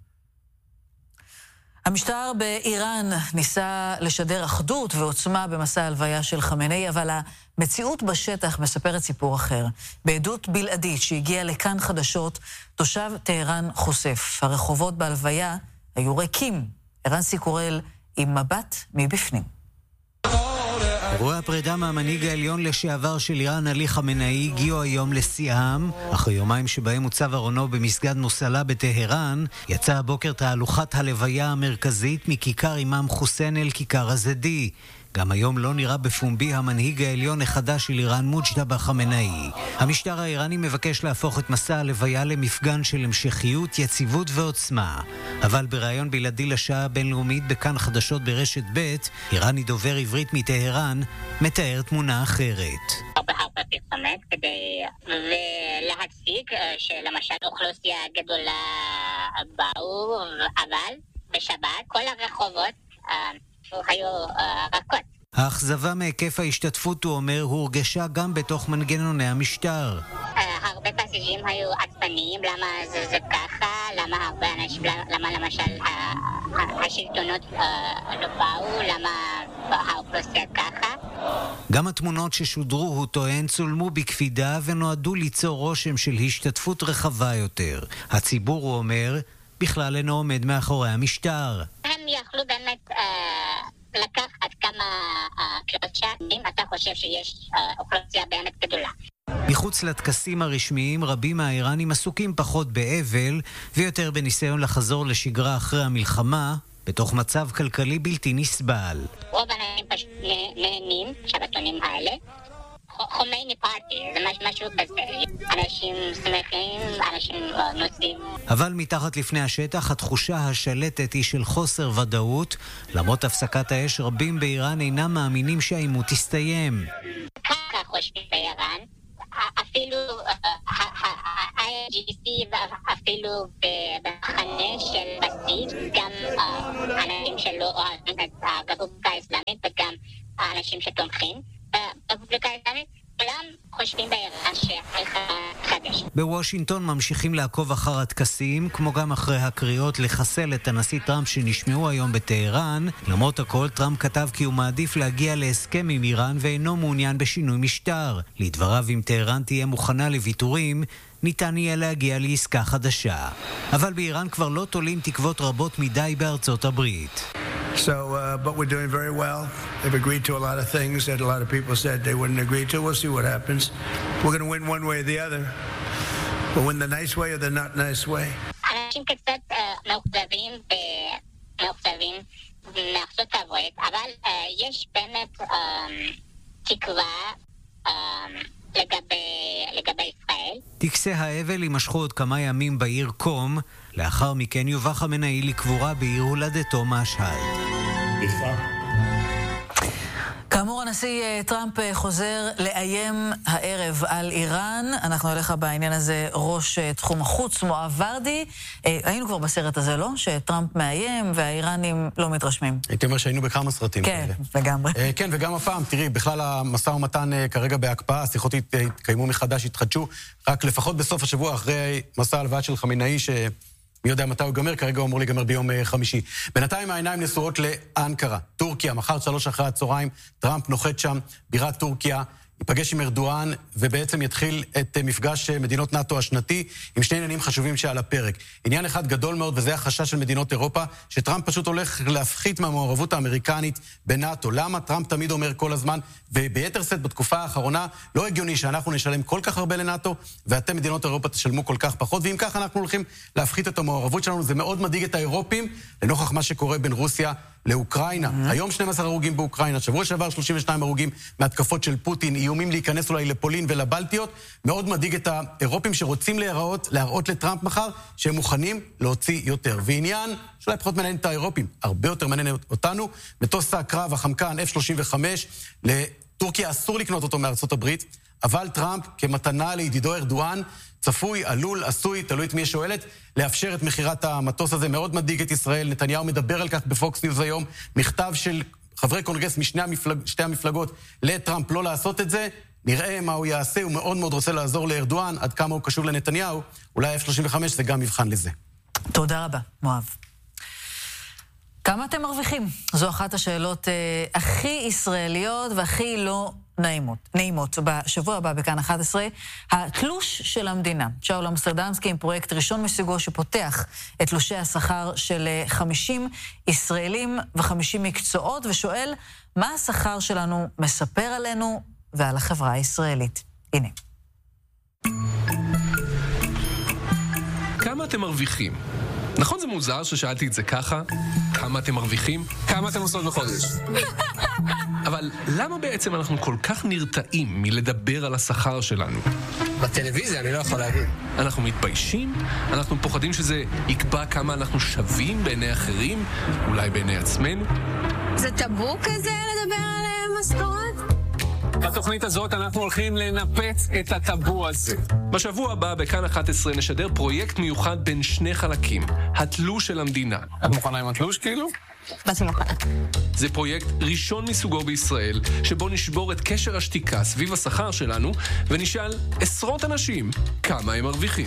S1: המשטר באיראן ניסה לשדר אחדות ועוצמה במסע ההלוויה של חמינאי, אבל המציאות בשטח מספרת סיפור אחר. בעדות בלעדית שהגיעה לכאן חדשות, תושב טהרן חושף. הרחובות בהלוויה היו ריקים. ערן סיקורל עם מבט מבפנים.
S20: אירועי הפרידה מהמנהיג העליון לשעבר של איראן, עלי חמינאי, הגיעו היום לשיאם. אחרי יומיים שבהם הוצב ארונו במסגד מוסלה בטהרן, יצא הבוקר תהלוכת הלוויה המרכזית מכיכר אימאם חוסיין אל כיכר הזדי. גם היום לא נראה בפומבי המנהיג העליון החדש של איראן, מוג'תבא חמינאי. המשטר האיראני מבקש להפוך את מסע הלוויה למפגן של המשכיות, יציבות ועוצמה. אבל בראיון בלעדי לשעה הבינלאומית בכאן חדשות ברשת ב', איראני דובר עברית מטהרן מתאר תמונה אחרת.
S21: כדי להציג שלמשל אוכלוסייה גדולה באו, אבל בשבת כל הרחובות היו רכות.
S20: האכזבה מהיקף ההשתתפות, הוא אומר, הורגשה גם בתוך מנגנוני המשטר.
S21: הרבה פסיג'ים היו עצבניים, למה זה ככה, למה הרבה אנשים, למה למשל השלטונות לא באו, למה האוכלוסייה ככה.
S20: גם התמונות ששודרו, הוא טוען, צולמו בקפידה ונועדו ליצור רושם של השתתפות רחבה יותר. הציבור, הוא אומר, בכלל אינו עומד מאחורי המשטר.
S21: הם יכלו באמת לקח עד כמה קלושה, אם אתה חושב שיש אוכלוסייה באמת גדולה.
S20: מחוץ לטקסים הרשמיים, רבים מהאיראנים עסוקים פחות באבל ויותר בניסיון לחזור לשגרה אחרי המלחמה, בתוך מצב כלכלי בלתי נסבל.
S21: רוב האנשים פשוט נהנים שבתונים האלה. חומייני פארטי, זה משהו כזה. אנשים שמחים, אנשים נוסעים.
S20: אבל מתחת לפני השטח, התחושה השלטת היא של חוסר ודאות. למרות הפסקת האש, רבים באיראן אינם מאמינים שהעימות תסתיים.
S21: ככה חושבים באיראן, אפילו ה-IRGC ואפילו במחנה של בסיס, גם אנשים שלא אוהבים את הרפובליקה האסלאמית וגם האנשים שתומכים ברפובליקה האסלאמית, כולם חושבים באיראן שצריך לחדש.
S20: בוושינגטון ממשיכים לעקוב אחר הטקסים, כמו גם אחרי הקריאות לחסל את הנשיא טראמפ שנשמעו היום בטהרן. למרות הכל, טראמפ כתב כי הוא מעדיף להגיע להסכם עם איראן ואינו מעוניין בשינוי משטר. לדבריו, אם טהרן תהיה מוכנה לוויתורים, ניתן יהיה להגיע לעסקה חדשה. אבל באיראן כבר לא תולים תקוות רבות מדי בארצות הברית.
S3: So, but we're doing very well. They've agreed to a lot of things that a lot of people said they wouldn't agree to. We'll see what happens. We're going to win one way or the other. We'll win the nice way or the not nice way.
S21: אנשים קצת מאוכזבים מארצות הברית, אבל יש באמת תקווה לגבי ישראל.
S20: טקסי האבל יימשכו עוד כמה ימים בעיר קום, לאחר מכן יובא חמינאי לקבורה בעיר הולדתו משהד.
S1: כאמור, הנשיא טראמפ חוזר לאיים הערב על איראן. אנחנו אליך בעניין הזה ראש תחום החוץ, מואב ורדי. היינו כבר בסרט הזה, לא? שטראמפ מאיים והאיראנים לא מתרשמים.
S22: הייתי אומר שהיינו בכמה סרטים.
S1: כן, לגמרי.
S22: כן, וגם הפעם, תראי, בכלל המשא ומתן כרגע בהקפאה, השיחות התקיימו מחדש, התחדשו, רק לפחות בסוף השבוע אחרי מסע הלוויה של חמינאי מי יודע מתי הוא ייגמר, כרגע הוא אמור להיגמר ביום חמישי. בינתיים העיניים נשואות לאנקרה, טורקיה, מחר 3 אחרי הצהריים, טראמפ נוחת שם, בירת טורקיה, ייפגש עם ארדואן, ובעצם יתחיל את מפגש מדינות נאטו השנתי, עם שני עניינים חשובים שעל הפרק. עניין אחד גדול מאוד, וזה החשש של מדינות אירופה, שטראמפ פשוט הולך להפחית מהמעורבות האמריקנית בנאטו. למה? טראמפ תמיד אומר כל הזמן, וביתר שאת בתקופה האחרונה, לא הגיוני שאנחנו נשלם כל כך הרבה לנאטו, ואתם מדינות אירופה תשלמו כל כך פחות, ואם כך אנחנו הולכים להפחית את המעורבות שלנו. זה מאוד מדאיג את האירופים, לנוכח מה שקורה בין רוסיה לאוקראינה. היום 12 הרוגים באוקראינה, שבוע שעבר 32 הרוגים מהתקפות של פוטין, איומים להיכנס אולי לפולין ולבלטיות. מאוד מדאיג את האירופים שרוצים להראות לטראמפ מחר שהם מוכנים להוציא יותר. ועניין שאולי פחות מעניין את האירופים, הרבה יותר מעניין אותנו, מטוס הקרב החמקן F-35, לטורקיה אסור לקנות אותו מארצות הברית, אבל טראמפ כמתנה לידידו ארדואן צפוי, עלול, עשוי, תלוי את מי שואלת, לאפשר את מחירת המטוס הזה. מאוד מדאיג את ישראל. נתניהו מדבר על כך בפוקס ניוז היום, מכתב של חברי קונגרס משתי המפלגות לטראמפ לא לעשות את זה. נראה מה הוא יעשה, הוא מאוד מאוד רוצה לעזור לארדואן, עד כמה הוא קשוב לנתניהו, אולי F-35 זה גם מבחן לזה.
S1: תודה רבה, מואב. כמה אתם מרוויחים? זו אחת השאלות הכי ישראליות והכי לא נעימות. בשבוע הבא בכאן 11, התלוש של המדינה. שאול אמסטרדמסקי עם פרויקט ראשון מסוגו שפותח את תלושי השכר של 50 ישראלים ו50 מקצועות, ושואל מה השכר שלנו מספר עלינו ועל החברה הישראלית. הנה.
S23: כמה אתם מרוויחים? נכון, זה מוזר ששאלתי את זה ככה? כמה אתם מרוויחים? כמה אתם עושות בחודש? אבל למה בעצם אנחנו כל כך נרתעים מלדבר על השכר שלנו?
S24: בטלוויזיה אני לא יכול להגיד.
S23: אנחנו מתביישים? אנחנו פוחדים שזה יקבע כמה אנחנו שווים בעיני אחרים? אולי בעיני עצמנו?
S25: זה טאבו כזה לדבר על משכורת?
S23: בתוכנית הזאת אנחנו הולכים לנפץ את הטאבו הזה. בשבוע הבא בכאן 11 נשדר פרויקט מיוחד בין שני חלקים, התלוש של המדינה.
S24: את מוכנה עם התלוש כאילו?
S25: באתי מוכנה.
S23: זה פרויקט ראשון מסוגו בישראל, שבו נשבור את קשר השתיקה סביב השכר שלנו, ונשאל עשרות אנשים כמה הם מרוויחים.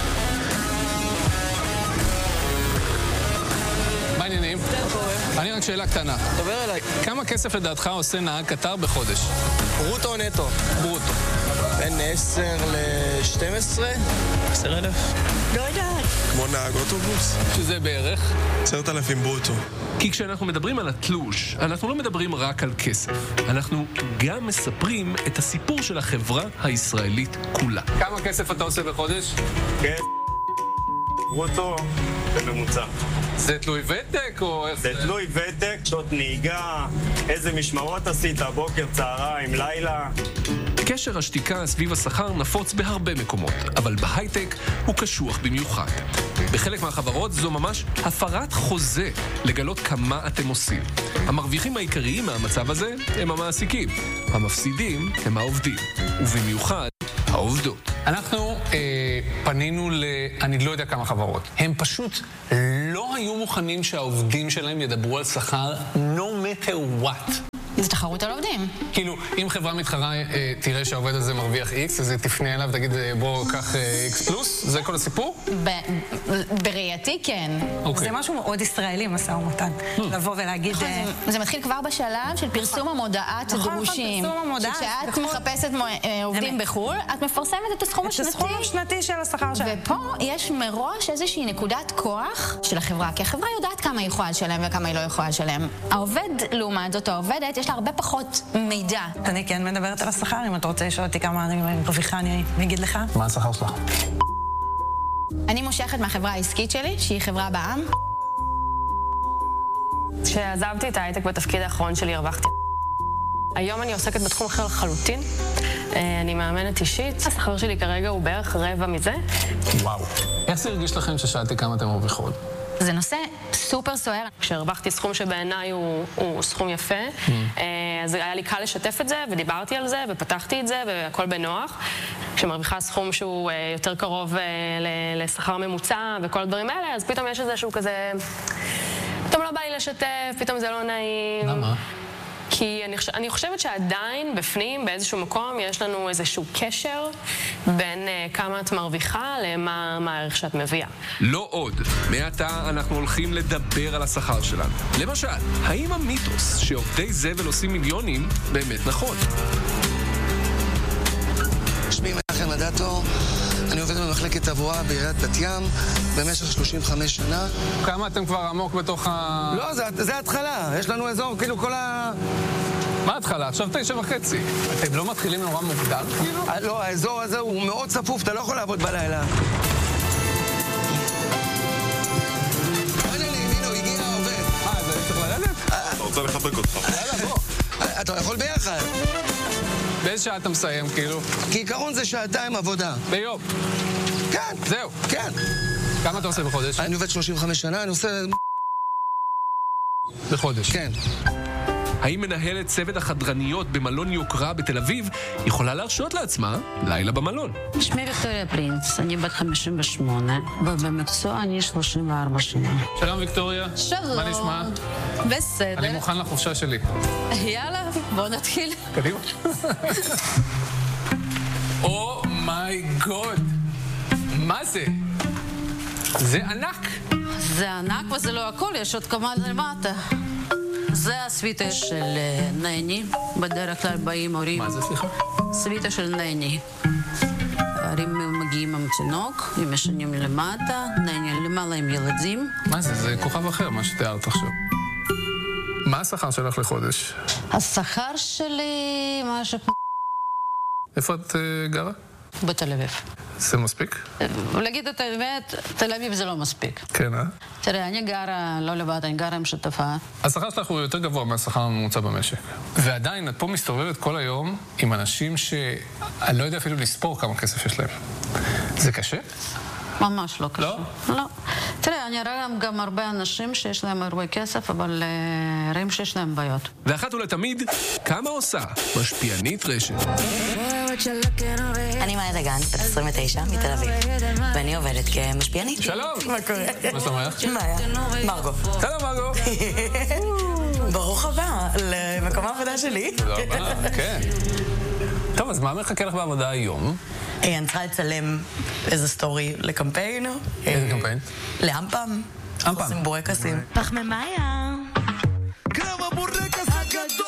S24: מה העניינים? אני רק שאלה קטנה. דבר אליי. כמה כסף לדעתך עושה נהג קטר בחודש?
S26: ברוטו או נטו?
S24: ברוטו.
S26: בין 10 ל-12? 10,000?
S25: לא יודעת.
S26: כמו נהג אוטובוס?
S24: שזה בערך?
S26: 10,000 ברוטו.
S23: כי כשאנחנו מדברים על התלוש, אנחנו לא מדברים רק על כסף. אנחנו גם מספרים את הסיפור של החברה הישראלית כולה.
S24: כמה כסף אתה עושה בחודש?
S26: כן. ברוטו בממוצע.
S24: זה תלוי ותק או איך
S26: זה? זה תלוי ותק, שעות נהיגה, איזה משמרות עשית, בוקר, צהריים, לילה.
S23: קשר השתיקה סביב השכר נפוץ בהרבה מקומות, אבל בהייטק הוא קשוח במיוחד. בחלק מהחברות זו ממש הפרת חוזה לגלות כמה אתם עושים. המרוויחים העיקריים מהמצב הזה הם המעסיקים. המפסידים הם העובדים. ובמיוחד העובדות. אנחנו פנינו אני לא יודע כמה חברות. הם פשוט לא היו מוכנים שהעובדים שלהם ידברו על שכר no matter what.
S4: זה תחרות על עובדים.
S23: כאילו, אם חברה מתחרה תראה שהעובד הזה מרוויח X, אז היא תפנה אליו ותגיד, בוא, קח X פלוס? זה כל הסיפור?
S4: בראייתי, כן.
S5: זה משהו מאוד ישראלי, משא ומתן. לבוא ולהגיד...
S4: זה מתחיל כבר בשלב של פרסום המודעת הדרושים. כשאת מחפשת עובדים בחו"ל, את מפרסמת את הסכום השנתי.
S5: את הסכום השנתי של השכר שלה.
S4: ופה יש מראש איזושהי נקודת כוח של החברה, כי החברה יודעת כמה היא יכולה לשלם וכמה היא לא יכולה לשלם. העובד, לעומת זאת, העובדת, יש לה הרבה פחות מידע.
S5: אני כן מדברת על השכר, אם אתה רוצה לשאול אותי כמה אני מרוויחה, אני אגיד לך.
S23: מה השכר שלך?
S4: אני מושכת מהחברה העסקית שלי, שהיא חברה בע"מ.
S6: כשעזבתי את ההייטק בתפקיד האחרון שלי, הרווחתי. היום אני עוסקת בתחום אחר לחלוטין. אני מאמנת אישית. השכר שלי כרגע הוא בערך רבע מזה.
S23: וואו. איך זה הרגיש לכם ששאלתי כמה אתם מרוויחות?
S4: זה נושא סופר סוער.
S6: כשהרווחתי סכום שבעיניי הוא סכום יפה, אז היה לי קל לשתף את זה, ודיברתי על זה, ופתחתי את זה, והכל בנוח. כשמרוויחה סכום שהוא יותר קרוב לשכר ממוצע וכל הדברים האלה, אז פתאום יש איזשהו כזה... פתאום לא בא לי לשתף, פתאום זה לא נעים.
S23: למה?
S6: כי אני חושבת שעדיין בפנים, באיזשהו מקום, יש לנו איזשהו קשר בין כמה את מרוויחה למה הערך שאת מביאה.
S23: לא עוד. מעתה אנחנו הולכים לדבר על השכר שלנו. למשל, האם המיתוס שעובדי זבל עושים מיליונים באמת נכון?
S7: שמי מנחם אדטו, אני עובד במחלקת תברואה בעיריית בת ים במשך 35 שנה.
S23: כמה אתם כבר עמוק בתוך ה...
S7: לא, זה התחלה. יש לנו אזור, כאילו כל ה...
S23: מה התחלה? עכשיו 9:30. אתם לא מתחילים נורא מוקדם?
S7: לא, האזור הזה הוא מאוד צפוף, אתה לא יכול לעבוד בלילה. הנה לי, הנה, הגיע העובד.
S23: זה צריך לרדת?
S7: אתה רוצה לחבק אותך. יאללה, בוא. אתה יכול ביחד.
S23: באיזה שעה אתה מסיים, כאילו?
S7: כעיקרון זה שעתיים עבודה.
S23: ביום?
S7: כן.
S23: זהו?
S7: כן.
S23: כמה אתה עושה בחודש?
S7: אני עובד 35 שנה, אני עושה...
S23: בחודש?
S7: כן.
S23: האם מנהלת צוות החדרניות במלון יוקרה בתל אביב יכולה להרשות לעצמה לילה במלון?
S8: שמי ויקטוריה פרינץ, אני בת 58, ובמקצוע אני 34 שנה.
S23: שלום ויקטוריה.
S8: שלום.
S23: מה נשמע?
S8: בסדר.
S23: אני מוכן לחופשה שלי.
S8: יאללה, בוא נתחיל.
S23: קדימה. או מיי גוד. מה זה? זה ענק.
S8: זה ענק וזה לא הכל, יש עוד כמה למטה. זה הסוויטה של נני, בדרך כלל באים הורים...
S23: מה זה, סליחה?
S8: סוויטה של נני. הורים מגיעים עם תינוק, הם ישנים למטה, נני למעלה עם ילדים.
S23: מה זה? זה כוכב אחר, מה שתיארת עכשיו. מה השכר שלך לחודש?
S8: השכר שלי משהו...
S23: איפה את גרה?
S8: בתל אביב.
S23: זה מספיק?
S8: להגיד את האמת, תל אביב זה לא מספיק.
S23: כן, אה?
S8: תראה, אני גרה, לא לבד, אני גרה עם שותפה.
S23: השכר שלך הוא יותר גבוה מהשכר הממוצע במשק. ועדיין, את פה מסתובבת כל היום עם אנשים שאני לא יודע אפילו לספור כמה כסף יש להם. זה קשה?
S8: ממש לא קשה.
S23: לא?
S8: לא. תראה, אני רואה גם הרבה אנשים שיש להם הרבה כסף, אבל רואים שיש להם בעיות.
S23: ואחת ולתמיד, כמה עושה משפיענית רשת?
S9: אני מאיה דגן, בת 29, מתל אביב, ואני עובדת כמשפיענית.
S23: שלום!
S9: מה קורה?
S23: מה שלומך?
S9: מאיה. מרגו.
S23: שלום מרגו!
S9: ברוך הבא למקום העבודה שלי.
S23: תודה רבה, כן. טוב, אז מה מחכה לך בעבודה היום?
S9: אני צריכה לצלם איזה סטורי לקמפיין.
S23: איזה קמפיין?
S9: לאמפם.
S23: אמפם.
S9: עושים בורקסים. פחמימאיה.
S7: קרב הבורקס הגדול!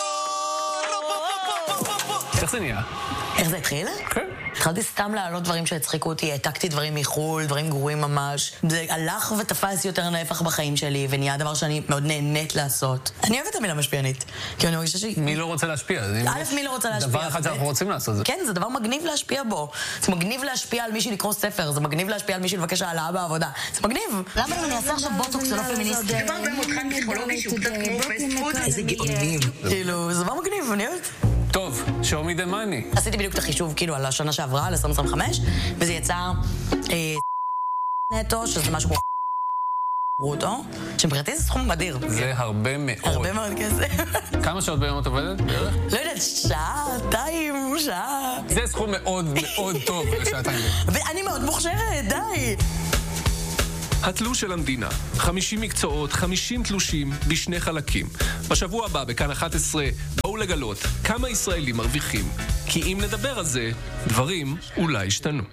S23: איך זה נהיה?
S9: איך זה התחיל?
S23: כן.
S9: התחלתי סתם להעלות דברים שהצחיקו אותי, העתקתי דברים מחול, דברים גרועים ממש. זה הלך ותפס יותר נפח בחיים שלי, ונהיה דבר שאני מאוד נהנית לעשות. אני אוהבת את המילה משפיענית, כי אני מרגישה שהיא...
S23: מי לא רוצה להשפיע?
S9: א', מי לא רוצה להשפיע?
S23: דבר אחד שאנחנו רוצים לעשות זה.
S9: כן, זה דבר מגניב להשפיע בו. זה מגניב להשפיע על מישהי לקרוא ספר, זה מגניב להשפיע על מישהי לבקש העלאה בעבודה. זה מגניב. למה אם אני אעשה עכשיו בוטוקס זה לא פמיניסטי?
S8: דבר במותחן פסיכולוגי שהוא קצת כמו פסט-פוד.
S9: איזה גאונים. כאילו, זה דבר מגניב, אני אוהבת.
S23: טוב, show me the money.
S9: עשיתי בדיוק את החישוב כאילו על השנה שעברה, על 2025, וזה יצא נטו, שזה משהו כמו ברוטו, שמבחינתי זה סכום מדהיר.
S24: זה הרבה מאוד.
S9: הרבה מאוד כסף.
S24: כמה שעות ביום את עובדת בערך?
S9: לא יודעת, שעתיים, שעה.
S24: זה סכום מאוד מאוד טוב לשעתיים.
S9: ואני מאוד מוכשרת, די.
S23: התלוש של המדינה, 50 מקצועות, 50 תלושים בשני חלקים. בשבוע הבא, בכאן 11, בואו לגלות כמה ישראלים מרוויחים. כי אם נדבר על זה, דברים אולי ישתנו.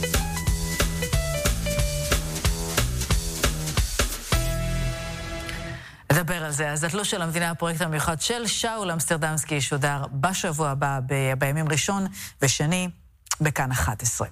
S1: נדבר על זה. אז התלוש של המדינה, הפרויקט המיוחד של שאול אמסטרדמסקי, ישודר בשבוע הבא, בימים ראשון ושני, בכאן 11.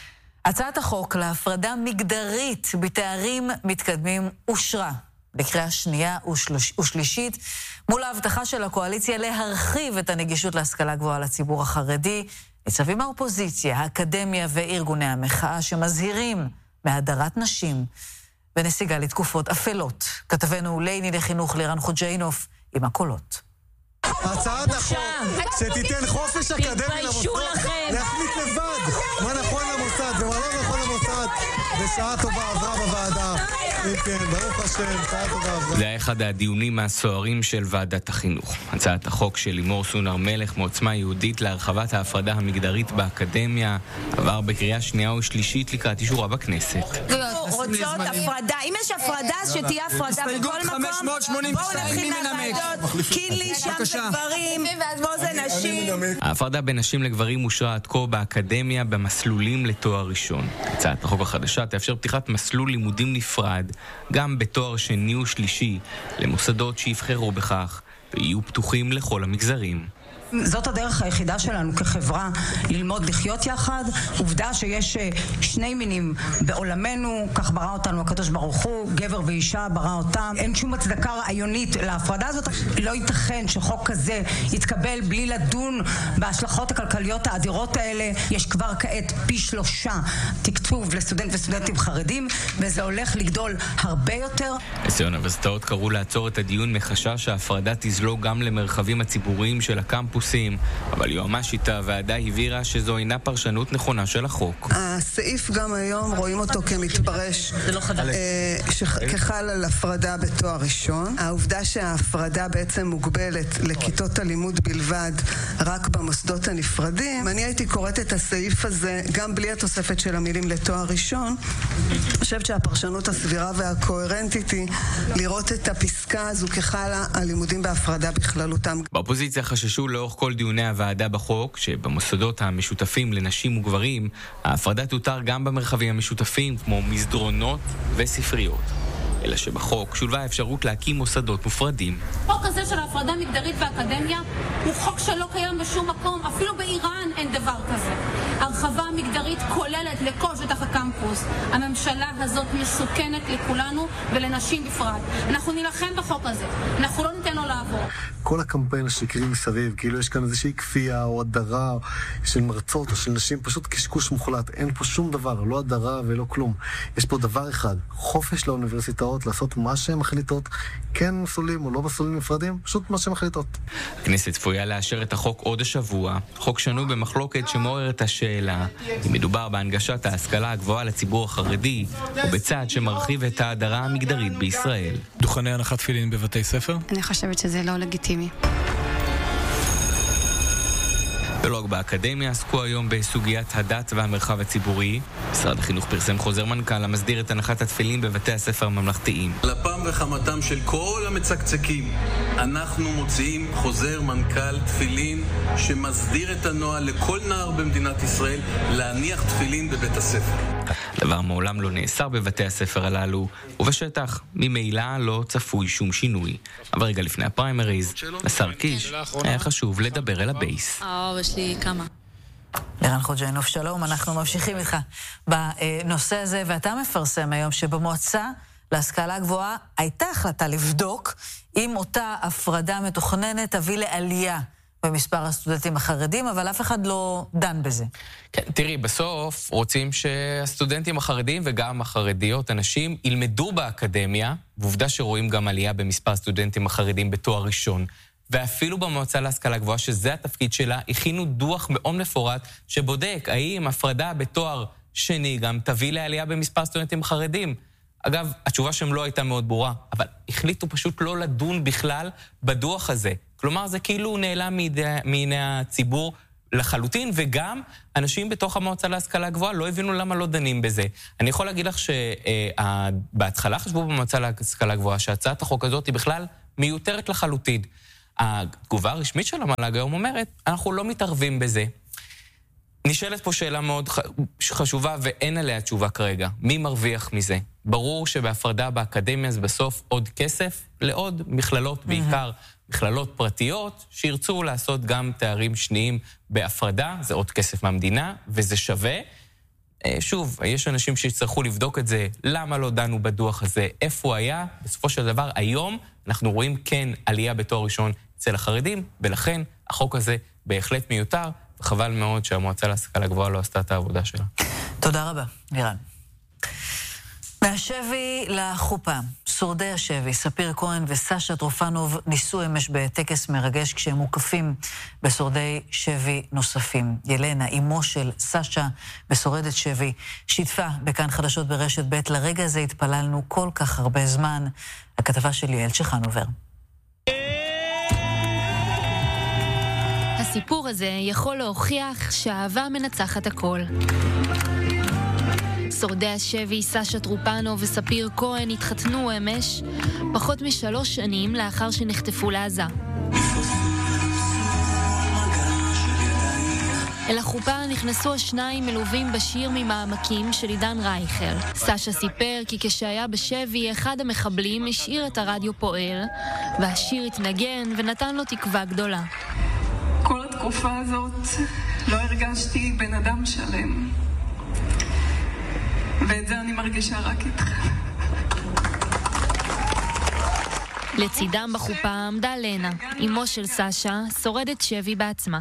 S1: הצעת החוק להפרדה מגדרית בתארים מתקדמים אושרה לקריאה שנייה ושלישית, מול ההבטחה של הקואליציה להרחיב את הנגישות להשכלה גבוהה לציבור החרדי. ניצבים האופוזיציה, האקדמיה וארגוני המחאה שמזהירים מהדרת נשים ונסיגה לתקופות אפלות. כתבנו ליני לחינוך לירן חוג'יינוף עם הקולות.
S2: הצעת החוק שתיתן חופש אקדמי למוסדות להחליט לבד מה נכון למוסד ומה לא נכון למוסד, בשעה טובה עברה בוועדה. כן, ברוך השם, שעה טובה עברה.
S11: זה היה אחד הדיונים הסוערים של ועדת החינוך. הצעת החוק של לימור סון הר מלך מעוצמה יהודית להרחבת ההפרדה המגדרית באקדמיה עבר בקריאה שנייה ושלישית לקראת אישורה בכנסת.
S13: רוצות הפרדה, אם יש הפרדה אז שתהיה הפרדה בכל מקום. בואו נתחיל מהוועדות, קינלי שם זה גברים, פה זה נשים.
S11: ההפרדה בין נשים לגברים אושרה עד כה באקדמיה במסלולים לתואר ראשון. הצעת החוק החדשה תאפשר פתיחת מסלול לימודים נפרד גם בתואר שני ושלישי למוסדות שיבחרו בכך ויהיו פתוחים לכל המגזרים.
S14: זאת הדרך היחידה שלנו כחברה ללמוד לחיות יחד. עובדה שיש שני מינים בעולמנו, כך ברא אותנו הקדוש ברוך הוא, גבר ואישה ברא אותם. אין שום הצדקה רעיונית להפרדה הזאת. לא ייתכן שחוק כזה יתקבל בלי לדון בהשלכות הכלכליות האדירות האלה. יש כבר כעת פי 3 תקצוב לסטודנט וסטודנטים חרדים, וזה הולך לגדול הרבה יותר.
S11: נשיא האוניברסיטאות קראו לעצור את הדיון מחשש שההפרדה תזלוג גם למרחבים הציבוריים של הקמפוס, אבל יועמ"שית הוועדה הבהירה שזו אינה פרשנות נכונה של החוק.
S15: הסעיף גם היום רואים אותו כמתפרש כחל על הפרדה בתואר ראשון. העובדה שההפרדה בעצם מוגבלת לכיתות הלימוד בלבד רק במוסדות הנפרדים. אני הייתי קוראת את הסעיף הזה גם בלי התוספת של המילים לתואר ראשון. אני חושבת שהפרשנות הסבירה והקוהרנטית היא לראות את הפסקה הזו כחל על לימודים בהפרדה בכללותם.
S11: באופוזיציה חששו לאורך כל דיוני הוועדה בחוק שבמוסדות המשותפים לנשים וגברים ההפרדה תותר גם במרחבים המשותפים כמו מסדרונות וספריות, אלא שבחוק שולבה האפשרות להקים מוסדות מופרדים.
S16: חוק הזה של ההפרדה מגדרית באקדמיה הוא חוק שלא קיים בשום מקום, אפילו באיראן אין דבר כזה. הרחבה מגדרית כוללת לכל שטח הקמפוס. הממשלה הזאת מסוכנת לכולנו ולנשים בפרט. אנחנו נלחם בחוק הזה, אנחנו לא ניתן לו לעבור.
S2: כל הקמפיין השקרי מסביב, כאילו יש כאן איזושהי כפייה או הדרה של מרצות או של נשים, פשוט קשקוש מוחלט. אין פה שום דבר, לא הדרה ולא כלום. יש פה דבר אחד, חופש לאוניברסיטאות לעשות מה שהן מחליטות, כן מסלולים או לא מסלולים נפרדים, פשוט מה שהן מחליטות.
S11: הכנסת צפויה לאשר את החוק עוד השבוע, חוק שנוי במחלוקת שמעורר את השאלה אם מדובר בהנגשת ההשכלה הגבוהה לציבור החרדי או בצעד שמרחיב את ההדרה המגדרית בישראל.
S24: דוכני הנחת תפילין בבתי ספר?
S27: אני חושבת שזה לא לגיטימי.
S11: ולא רק באקדמיה עסקו היום בסוגיית הדת והמרחב הציבורי. משרד החינוך פרסם חוזר מנכ"ל המסדיר את הנחת התפילין בבתי הספר הממלכתיים.
S28: לפעם וחמתם של כל המצקצקים, אנחנו מוציאים חוזר מנכ"ל תפילין שמסדיר את הנוהל לכל נער במדינת ישראל להניח תפילין בבית הספר.
S11: דבר מעולם לא נאסר בבתי הספר הללו, ובשטח ממילא לא צפוי שום שינוי. אבל רגע לפני הפריימריז, לשר קיש היה חשוב לדבר אל הבייס.
S27: יש לי כמה.
S1: לירן חוג'יינוף, שלום, אנחנו ממשיכים איתך בנושא הזה, ואתה מפרסם היום שבמועצה להשכלה גבוהה הייתה החלטה לבדוק אם אותה הפרדה מתוכננת תביא לעלייה במספר הסטודנטים החרדים, אבל אף אחד לא דן בזה.
S11: כן, תראי, בסוף רוצים שהסטודנטים החרדים וגם החרדיות, אנשים, ילמדו באקדמיה, ועובדה שרואים גם עלייה במספר הסטודנטים החרדים בתואר ראשון. ואפילו במועצה להשכלה גבוהה, שזה התפקיד שלה, הכינו דוח מאוד מפורט שבודק האם הפרדה בתואר שני גם תביא לעלייה במספר סטודנטים חרדים. אגב, התשובה שם לא הייתה מאוד ברורה, אבל החליטו פשוט לא לדון בכלל בדוח הזה. כלומר, זה כאילו הוא נעלם מעיני הציבור לחלוטין, וגם אנשים בתוך המועצה להשכלה גבוהה לא הבינו למה לא דנים בזה. אני יכול להגיד לך שבהתחלה חשבו במועצה להשכלה גבוהה שהצעת החוק הזאת היא בכלל מיותרת לחלוטין. התגובה הרשמית של המל"ג היום אומרת, אנחנו לא מתערבים בזה. נשאלת פה שאלה מאוד חשובה ואין עליה תשובה כרגע. מי מרוויח מזה? ברור שבהפרדה באקדמיה זה בסוף עוד כסף לעוד מכללות, בעיקר מכללות פרטיות, שירצו לעשות גם תארים שניים בהפרדה, זה עוד כסף מהמדינה, וזה שווה. שוב, יש אנשים שיצטרכו לבדוק את זה, למה לא דנו בדוח הזה, איפה הוא היה. בסופו של דבר, היום אנחנו רואים כן עלייה בתואר ראשון אצל החרדים, ולכן החוק הזה בהחלט מיותר, וחבל מאוד שהמועצה להשכלה גבוהה לא עשתה את העבודה שלה.
S1: תודה רבה, לירן. מהשבי לחופה, שורדי השבי, ספיר כהן וסשה טרופנוב ניסו אמש בטקס מרגש כשהם מוקפים בשורדי שבי נוספים. ילנה, אמו של סשה ושורדת שבי, שיתפה בכאן חדשות ברשת ב'. לרגע הזה התפללנו כל כך הרבה זמן. הכתבה של יעל צ'חנובר.
S3: הסיפור הזה יכול להוכיח שהאהבה מנצחת הכל. שורדי השבי, סשה טרופנוב וספיר כהן התחתנו אמש פחות מ3 שנים לאחר שנחטפו לעזה. אל החופה נכנסו השניים מלווים בשיר ממעמקים של עידן רייכל. סשה סיפר כי כשהיה בשבי אחד המחבלים השאיר את הרדיו פועל והשיר התנגן ונתן לו תקווה גדולה.
S10: כל התקופה הזאת לא הרגשתי בן אדם שלם. ואת זה אני מרגישה רק איתך.
S3: לצידם בחופה עמדה לנה, אמו של סשה, שורדת שבי בעצמה.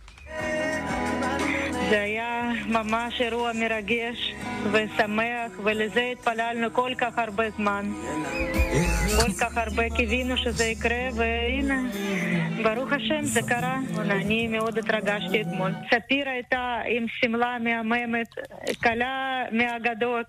S12: זה היה ממש אירוע מרגש ושמח, ולזה התפללנו כל כך הרבה זמן. כל כך הרבה קיווינו שזה יקרה, והנה, ברוך השם זה קרה. אני מאוד התרגשתי אתמול. ספיר הייתה עם סמלה מהממת, קלה מהאגדות,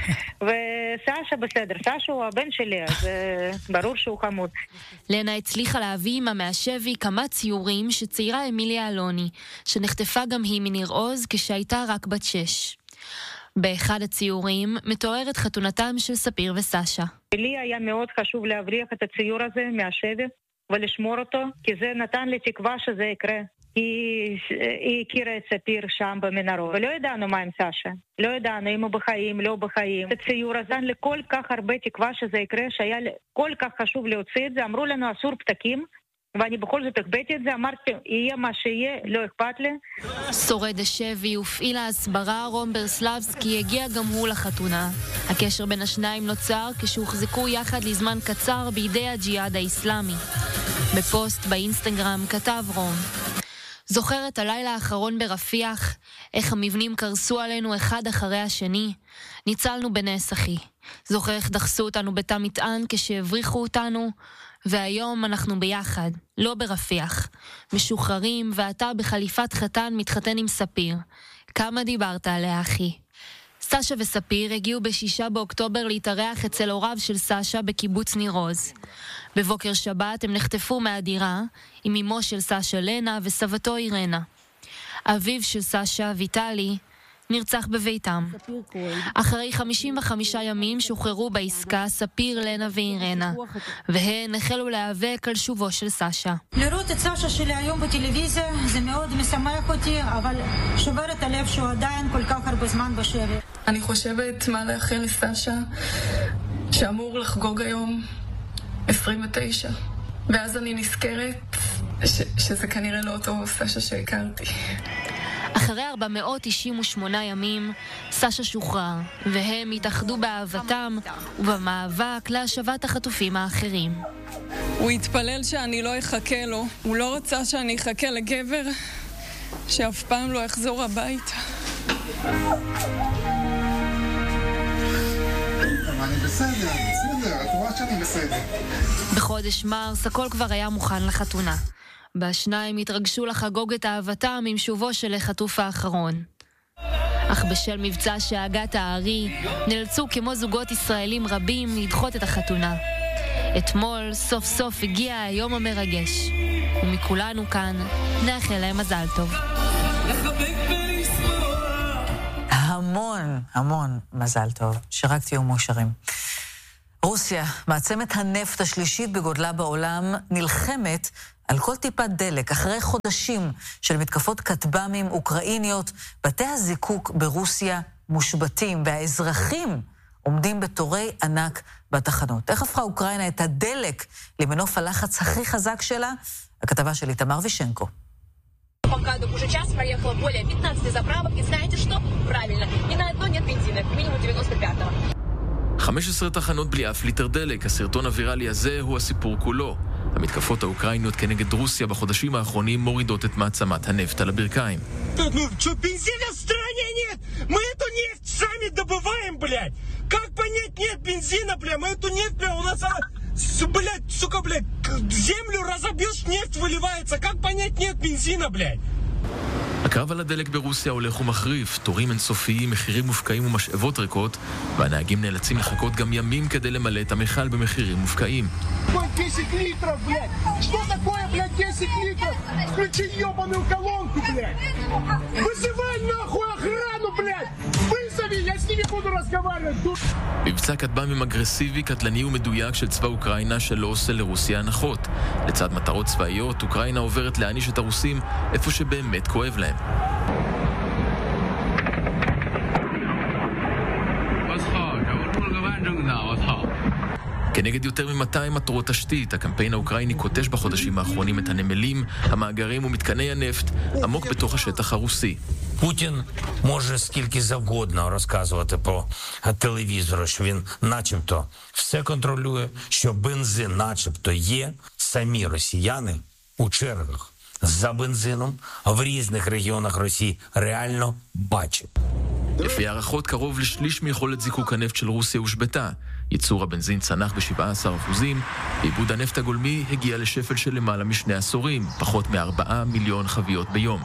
S12: וסשה בסדר. סשה הוא הבן שלי, אז ברור שהוא חמוד.
S3: לנה הצליחה להביא עמה מהשבי כמה ציורים שציירה אמיליה אלוני, שנחטפה גם היא מניר עוז כשהייתה רק בת 6. באחד הציורים מתוארת חתונתם של ספיר וסשה.
S12: לי היה מאוד חשוב להבריח את הציור הזה מהשבי ולשמור אותו, כי זה נתן לי תקווה שזה יקרה. היא הכירה את ספיר שם במנהרות, ולא ידענו מה עם סשה. לא ידענו אם הוא בחיים, לא בחיים. הציור הזה נתן לי כל כך הרבה תקווה שזה יקרה, שהיה לי כל כך חשוב להוציא את זה. אמרו לנו אסור פתקים, ואני בכל זאת הקבאתי את זה, אמרתי, יהיה מה שיהיה, לא אכפת לי.
S3: שורד השבי ופעיל ההסברה רום ברסלבסקי הגיע גם הוא לחתונה. הקשר בין השניים נוצר כשהוחזקו יחד לזמן קצר בידי הג'יהאד האסלאמי. בפוסט באינסטגרם כתב רום: זוכרת הלילה האחרון ברפיח, איך המבנים קרסו עלינו אחד אחרי השני? ניצלנו בנס אחי. זוכר איך דחסו אותנו בתא מטען כשהבריחו אותנו? והיום אנחנו ביחד, לא ברפיח. משוחררים, ואתה בחליפת חתן מתחתן עם ספיר. כמה דיברת עליה, אחי? סשה וספיר הגיעו ב6 באוקטובר להתארח אצל הוריו של סשה בקיבוץ ניר עוז. בבוקר שבת הם נחטפו מהדירה עם אמו של סשה לנה וסבתו אירנה. אביו של סשה, ויטלי, נרצח בביתם. אחרי 55 ימים שוחררו בעסקה ספיר, לנה ואירנה, והן החלו להיאבק על שובו של סשה.
S17: לראות את סשה שלי היום בטלוויזיה זה מאוד משמח אותי, אבל שובר את הלב שהוא עדיין כל כך הרבה זמן בשבי.
S10: אני חושבת מה לאחל לסשה שאמור לחגוג היום 29, ואז אני נזכרת שזה כנראה לא אותו סשה שהכרתי.
S3: אחרי 498 ימים, סשה שוחרר, והם התאחדו באהבתם ובמאבק להשבת החטופים האחרים.
S10: הוא התפלל שאני לא אחכה לו. הוא לא רצה שאני אחכה לגבר שאף פעם לא יחזור הביתה.
S18: אני בסדר, את רואה שאני בסדר.
S3: בחודש מרס הכל כבר היה מוכן לחתונה. בשניים התרגשו לחגוג את אהבתם עם שובו של החטוף האחרון. אך בשל מבצע שאגת הארי, נאלצו כמו זוגות ישראלים רבים לדחות את החתונה. אתמול סוף סוף הגיע היום המרגש, ומכולנו כאן נאחל להם מזל טוב.
S1: המון מזל טוב, שרק תהיו מאושרים. רוסיה, מעצמת הנפט השלישית בגודלה בעולם, נלחמת על כל טיפת דלק. אחרי חודשים של מתקפות כטב"מים אוקראיניות, בתי הזיקוק ברוסיה מושבתים, והאזרחים עומדים בתורי ענק בתחנות. איך הפכה אוקראינה את הדלק למנוף הלחץ הכי חזק שלה? הכתבה של איתמר וישנקו.
S4: Пока уже час проехало более 15 заправок, и знаете что? Правильно, ни на одной нет бензина, минимум 95-го.
S5: 15 תחנות בלי אף ליטר דלק. הסרטון הוויראלי הזה הוא הסיפור כולו. המתקפות האוקראיניות כנגד רוסיה בחודשים האחרונים מורידות את מעצמת הנפט על הברכיים.
S19: Что, бензина в стране нет? Мы эту нефть сами добываем, блядь! Как понять нет бензина, блядь? Мы эту нефть, блядь, у нас она, блядь, сука, блядь, землю разобьешь, нефть выливается. Как понять нет бензина, блядь?
S5: הקרב על הדלק ברוסיה הולך ומחריף, תורים אינסופיים, מחירים מופקעים ומשאבות ריקות, והנהגים נאלצים לחכות גם ימים כדי למלא את המכל במחירים מופקעים.
S19: 10 литров, блядь! Что такое, блядь, 10 литров? Включи ёбаную колонку, блядь! Вызывай нахуй охрану, блядь! Вызови, я с ними буду разговаривать!
S5: מבצע כטב"מים אגרסיבי, קטלני ומדויק של צבא אוקראינה שלא עושה לרוסיה הנחות. לצד מטרות צבאיות, אוקראינה עוברת להעניש את הרוסים איפה שבאמת כואב להם. כנגד יותר מ-200 מטרות תשתית, הקמפיין האוקראיני קוטש בחודשים האחרונים את הנמלים, המאגרים ומתקני הנפט עמוק בתוך השטח הרוסי.
S20: Путін може скільки завгодно розказувати по телевізору, що він начебто все контролює, що бензин начебто є. Самі росіяни у чергах за бензином в різних регіонах Росії реально бачать.
S5: לפי הערכות, קרוב לשליש מיכולת זיקוק הנפט של רוסיה הושבתה. ייצור הבנזין צנח ב-17%, ועיבוד הנפט הגולמי הגיע לשפל של למעלה משני עשורים, פחות מ4 מיליון חביות ביום.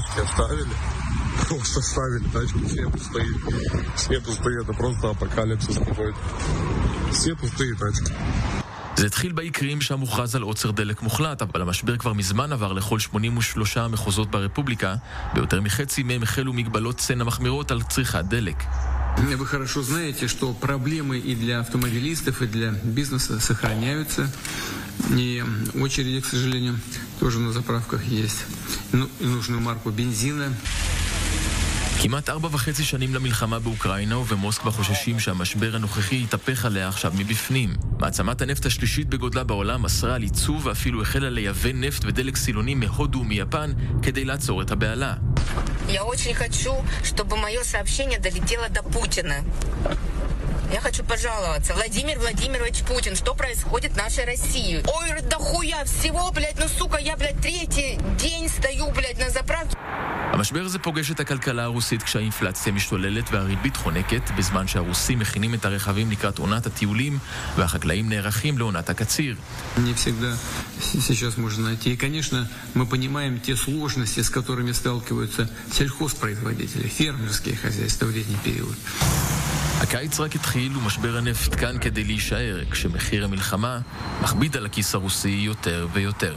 S18: Составили тачку, все пустые, это просто апокалипсис какой-то. Все пустые тачки.
S5: זה התחיל בעיקרים שהמוכרז על עוצר דלק מוחלט, אבל המשבר כבר מזמן עבר לכל 83 מחוזות ברפובליקה, ביותר מחצי מהם החלו מגבלות צנע מחמירות על צריכת דלק.
S28: Вы хорошо знаете, что проблемы и для автомобилистов, и для бизнеса сохраняются. И очереди, к сожалению, тоже на заправках есть. Ну, и нужную марку бензина.
S5: כמעט 4.5 שנים למלחמה באוקראינה, ובמוסקבה חוששים שהמשבר הנוכחי יתהפך עליה עכשיו מבפנים. מעצמת הנפט השלישית בגודלה בעולם אסרה על ייצוא ואפילו החלה לייבא נפט ודלק סילוני מהודו ומיפן כדי לעצור את הבעלה.
S4: Я очень хочу, чтобы мое сообщение долетело до Путина. Я хочу пожаловаться. Владимир Владимирович Путин, что происходит в нашей России? Ой, да хуя всего, блядь, ну сука, я, блядь, третий день стою, блядь, на заправке.
S5: המשבר הזה פוגש את הכלכלה הרוסית כשהאינפלציה משתוללת והריבית חונקת, בזמן שהרוסים מכינים את הרכבים לקראת עונת הטיולים והחקלאים נערכים לעונת הקציר.
S28: Не всегда сейчас можно найти. И, конечно, мы понимаем те сложности, с которыми сталкиваются сельхозпроизводители, фермерские хозяйства в летний период.
S5: הקיץ רק התחיל ומשבר הנפט כאן כדי להישאר, כשמחיר המלחמה מכביד על הכיס הרוסי יותר ויותר.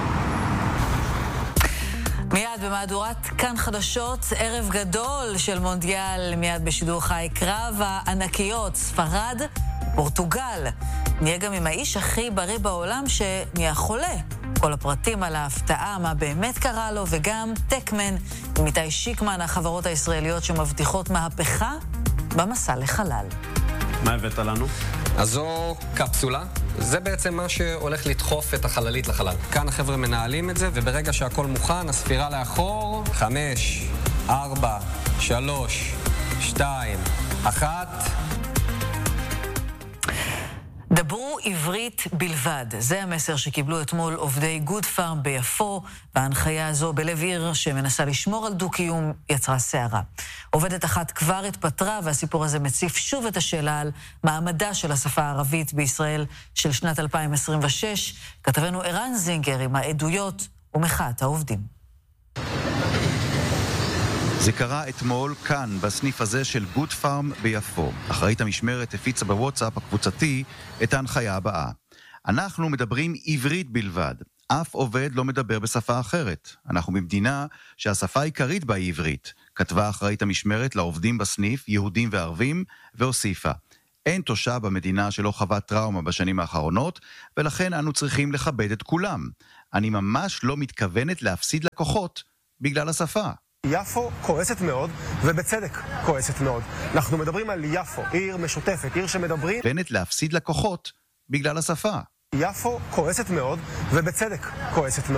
S1: מיד במהדורת כאן חדשות, ערב גדול של מונדיאל, מיד בשידור חי, קרב הענקיות, ספרד, פורטוגל. נהיה גם עם האיש הכי בריא בעולם שנהיה חולה. כל הפרטים על ההפתעה, מה באמת קרה לו, וגם טקמן, עם איתי שיקמן, החברות הישראליות שמבטיחות מהפכה במסע לחלל.
S21: מה הבאת לנו? אז זו קפסולה. זה בעצם מה שהולך לדחוף את החללית לחלל. כאן החבר'ה מנהלים את זה, וברגע שהכל מוכן, הספירה לאחור, 5, 4, 3, 2, 1...
S1: דברו עברית בלבד. זה המסר שקיבלו אתמול עובדי גוד פארם ביפו, וההנחיה הזו בלב עיר שמנסה לשמור על דו-קיום יצרה סערה. עובדת אחת כבר התפטרה, והסיפור הזה מציף שוב את השאלה על מעמדה של השפה הערבית בישראל של שנת 2026. כתבנו ערן זינגר עם העדויות ומחאת העובדים.
S6: זה קרה אתמול כאן, בסניף הזה של גוד פארם ביפו. אחראית המשמרת הפיצה בוואטסאפ הקבוצתי את ההנחיה הבאה. אנחנו מדברים עברית בלבד. אף עובד לא מדבר בשפה אחרת. אנחנו במדינה שהשפה העיקרית בה היא עברית. כתבה אחראית המשמרת לעובדים בסניף, יהודים וערבים, והוסיפה. אין תושב במדינה שלא חווה טראומה בשנים האחרונות, ולכן אנו צריכים לכבד את כולם. אני ממש לא מתכוונת להפסיד לקוחות בגלל השפה.
S7: יפו כועסת מאוד, ובצדק כועסת מאוד. אנחנו מדברים על יפו, עיר משותפת, עיר שמדברים...
S6: מתכוונת להפסיד לקוחות בגלל השפה.
S7: יפו כועסת מאוד, ובצדק כועסת מאוד.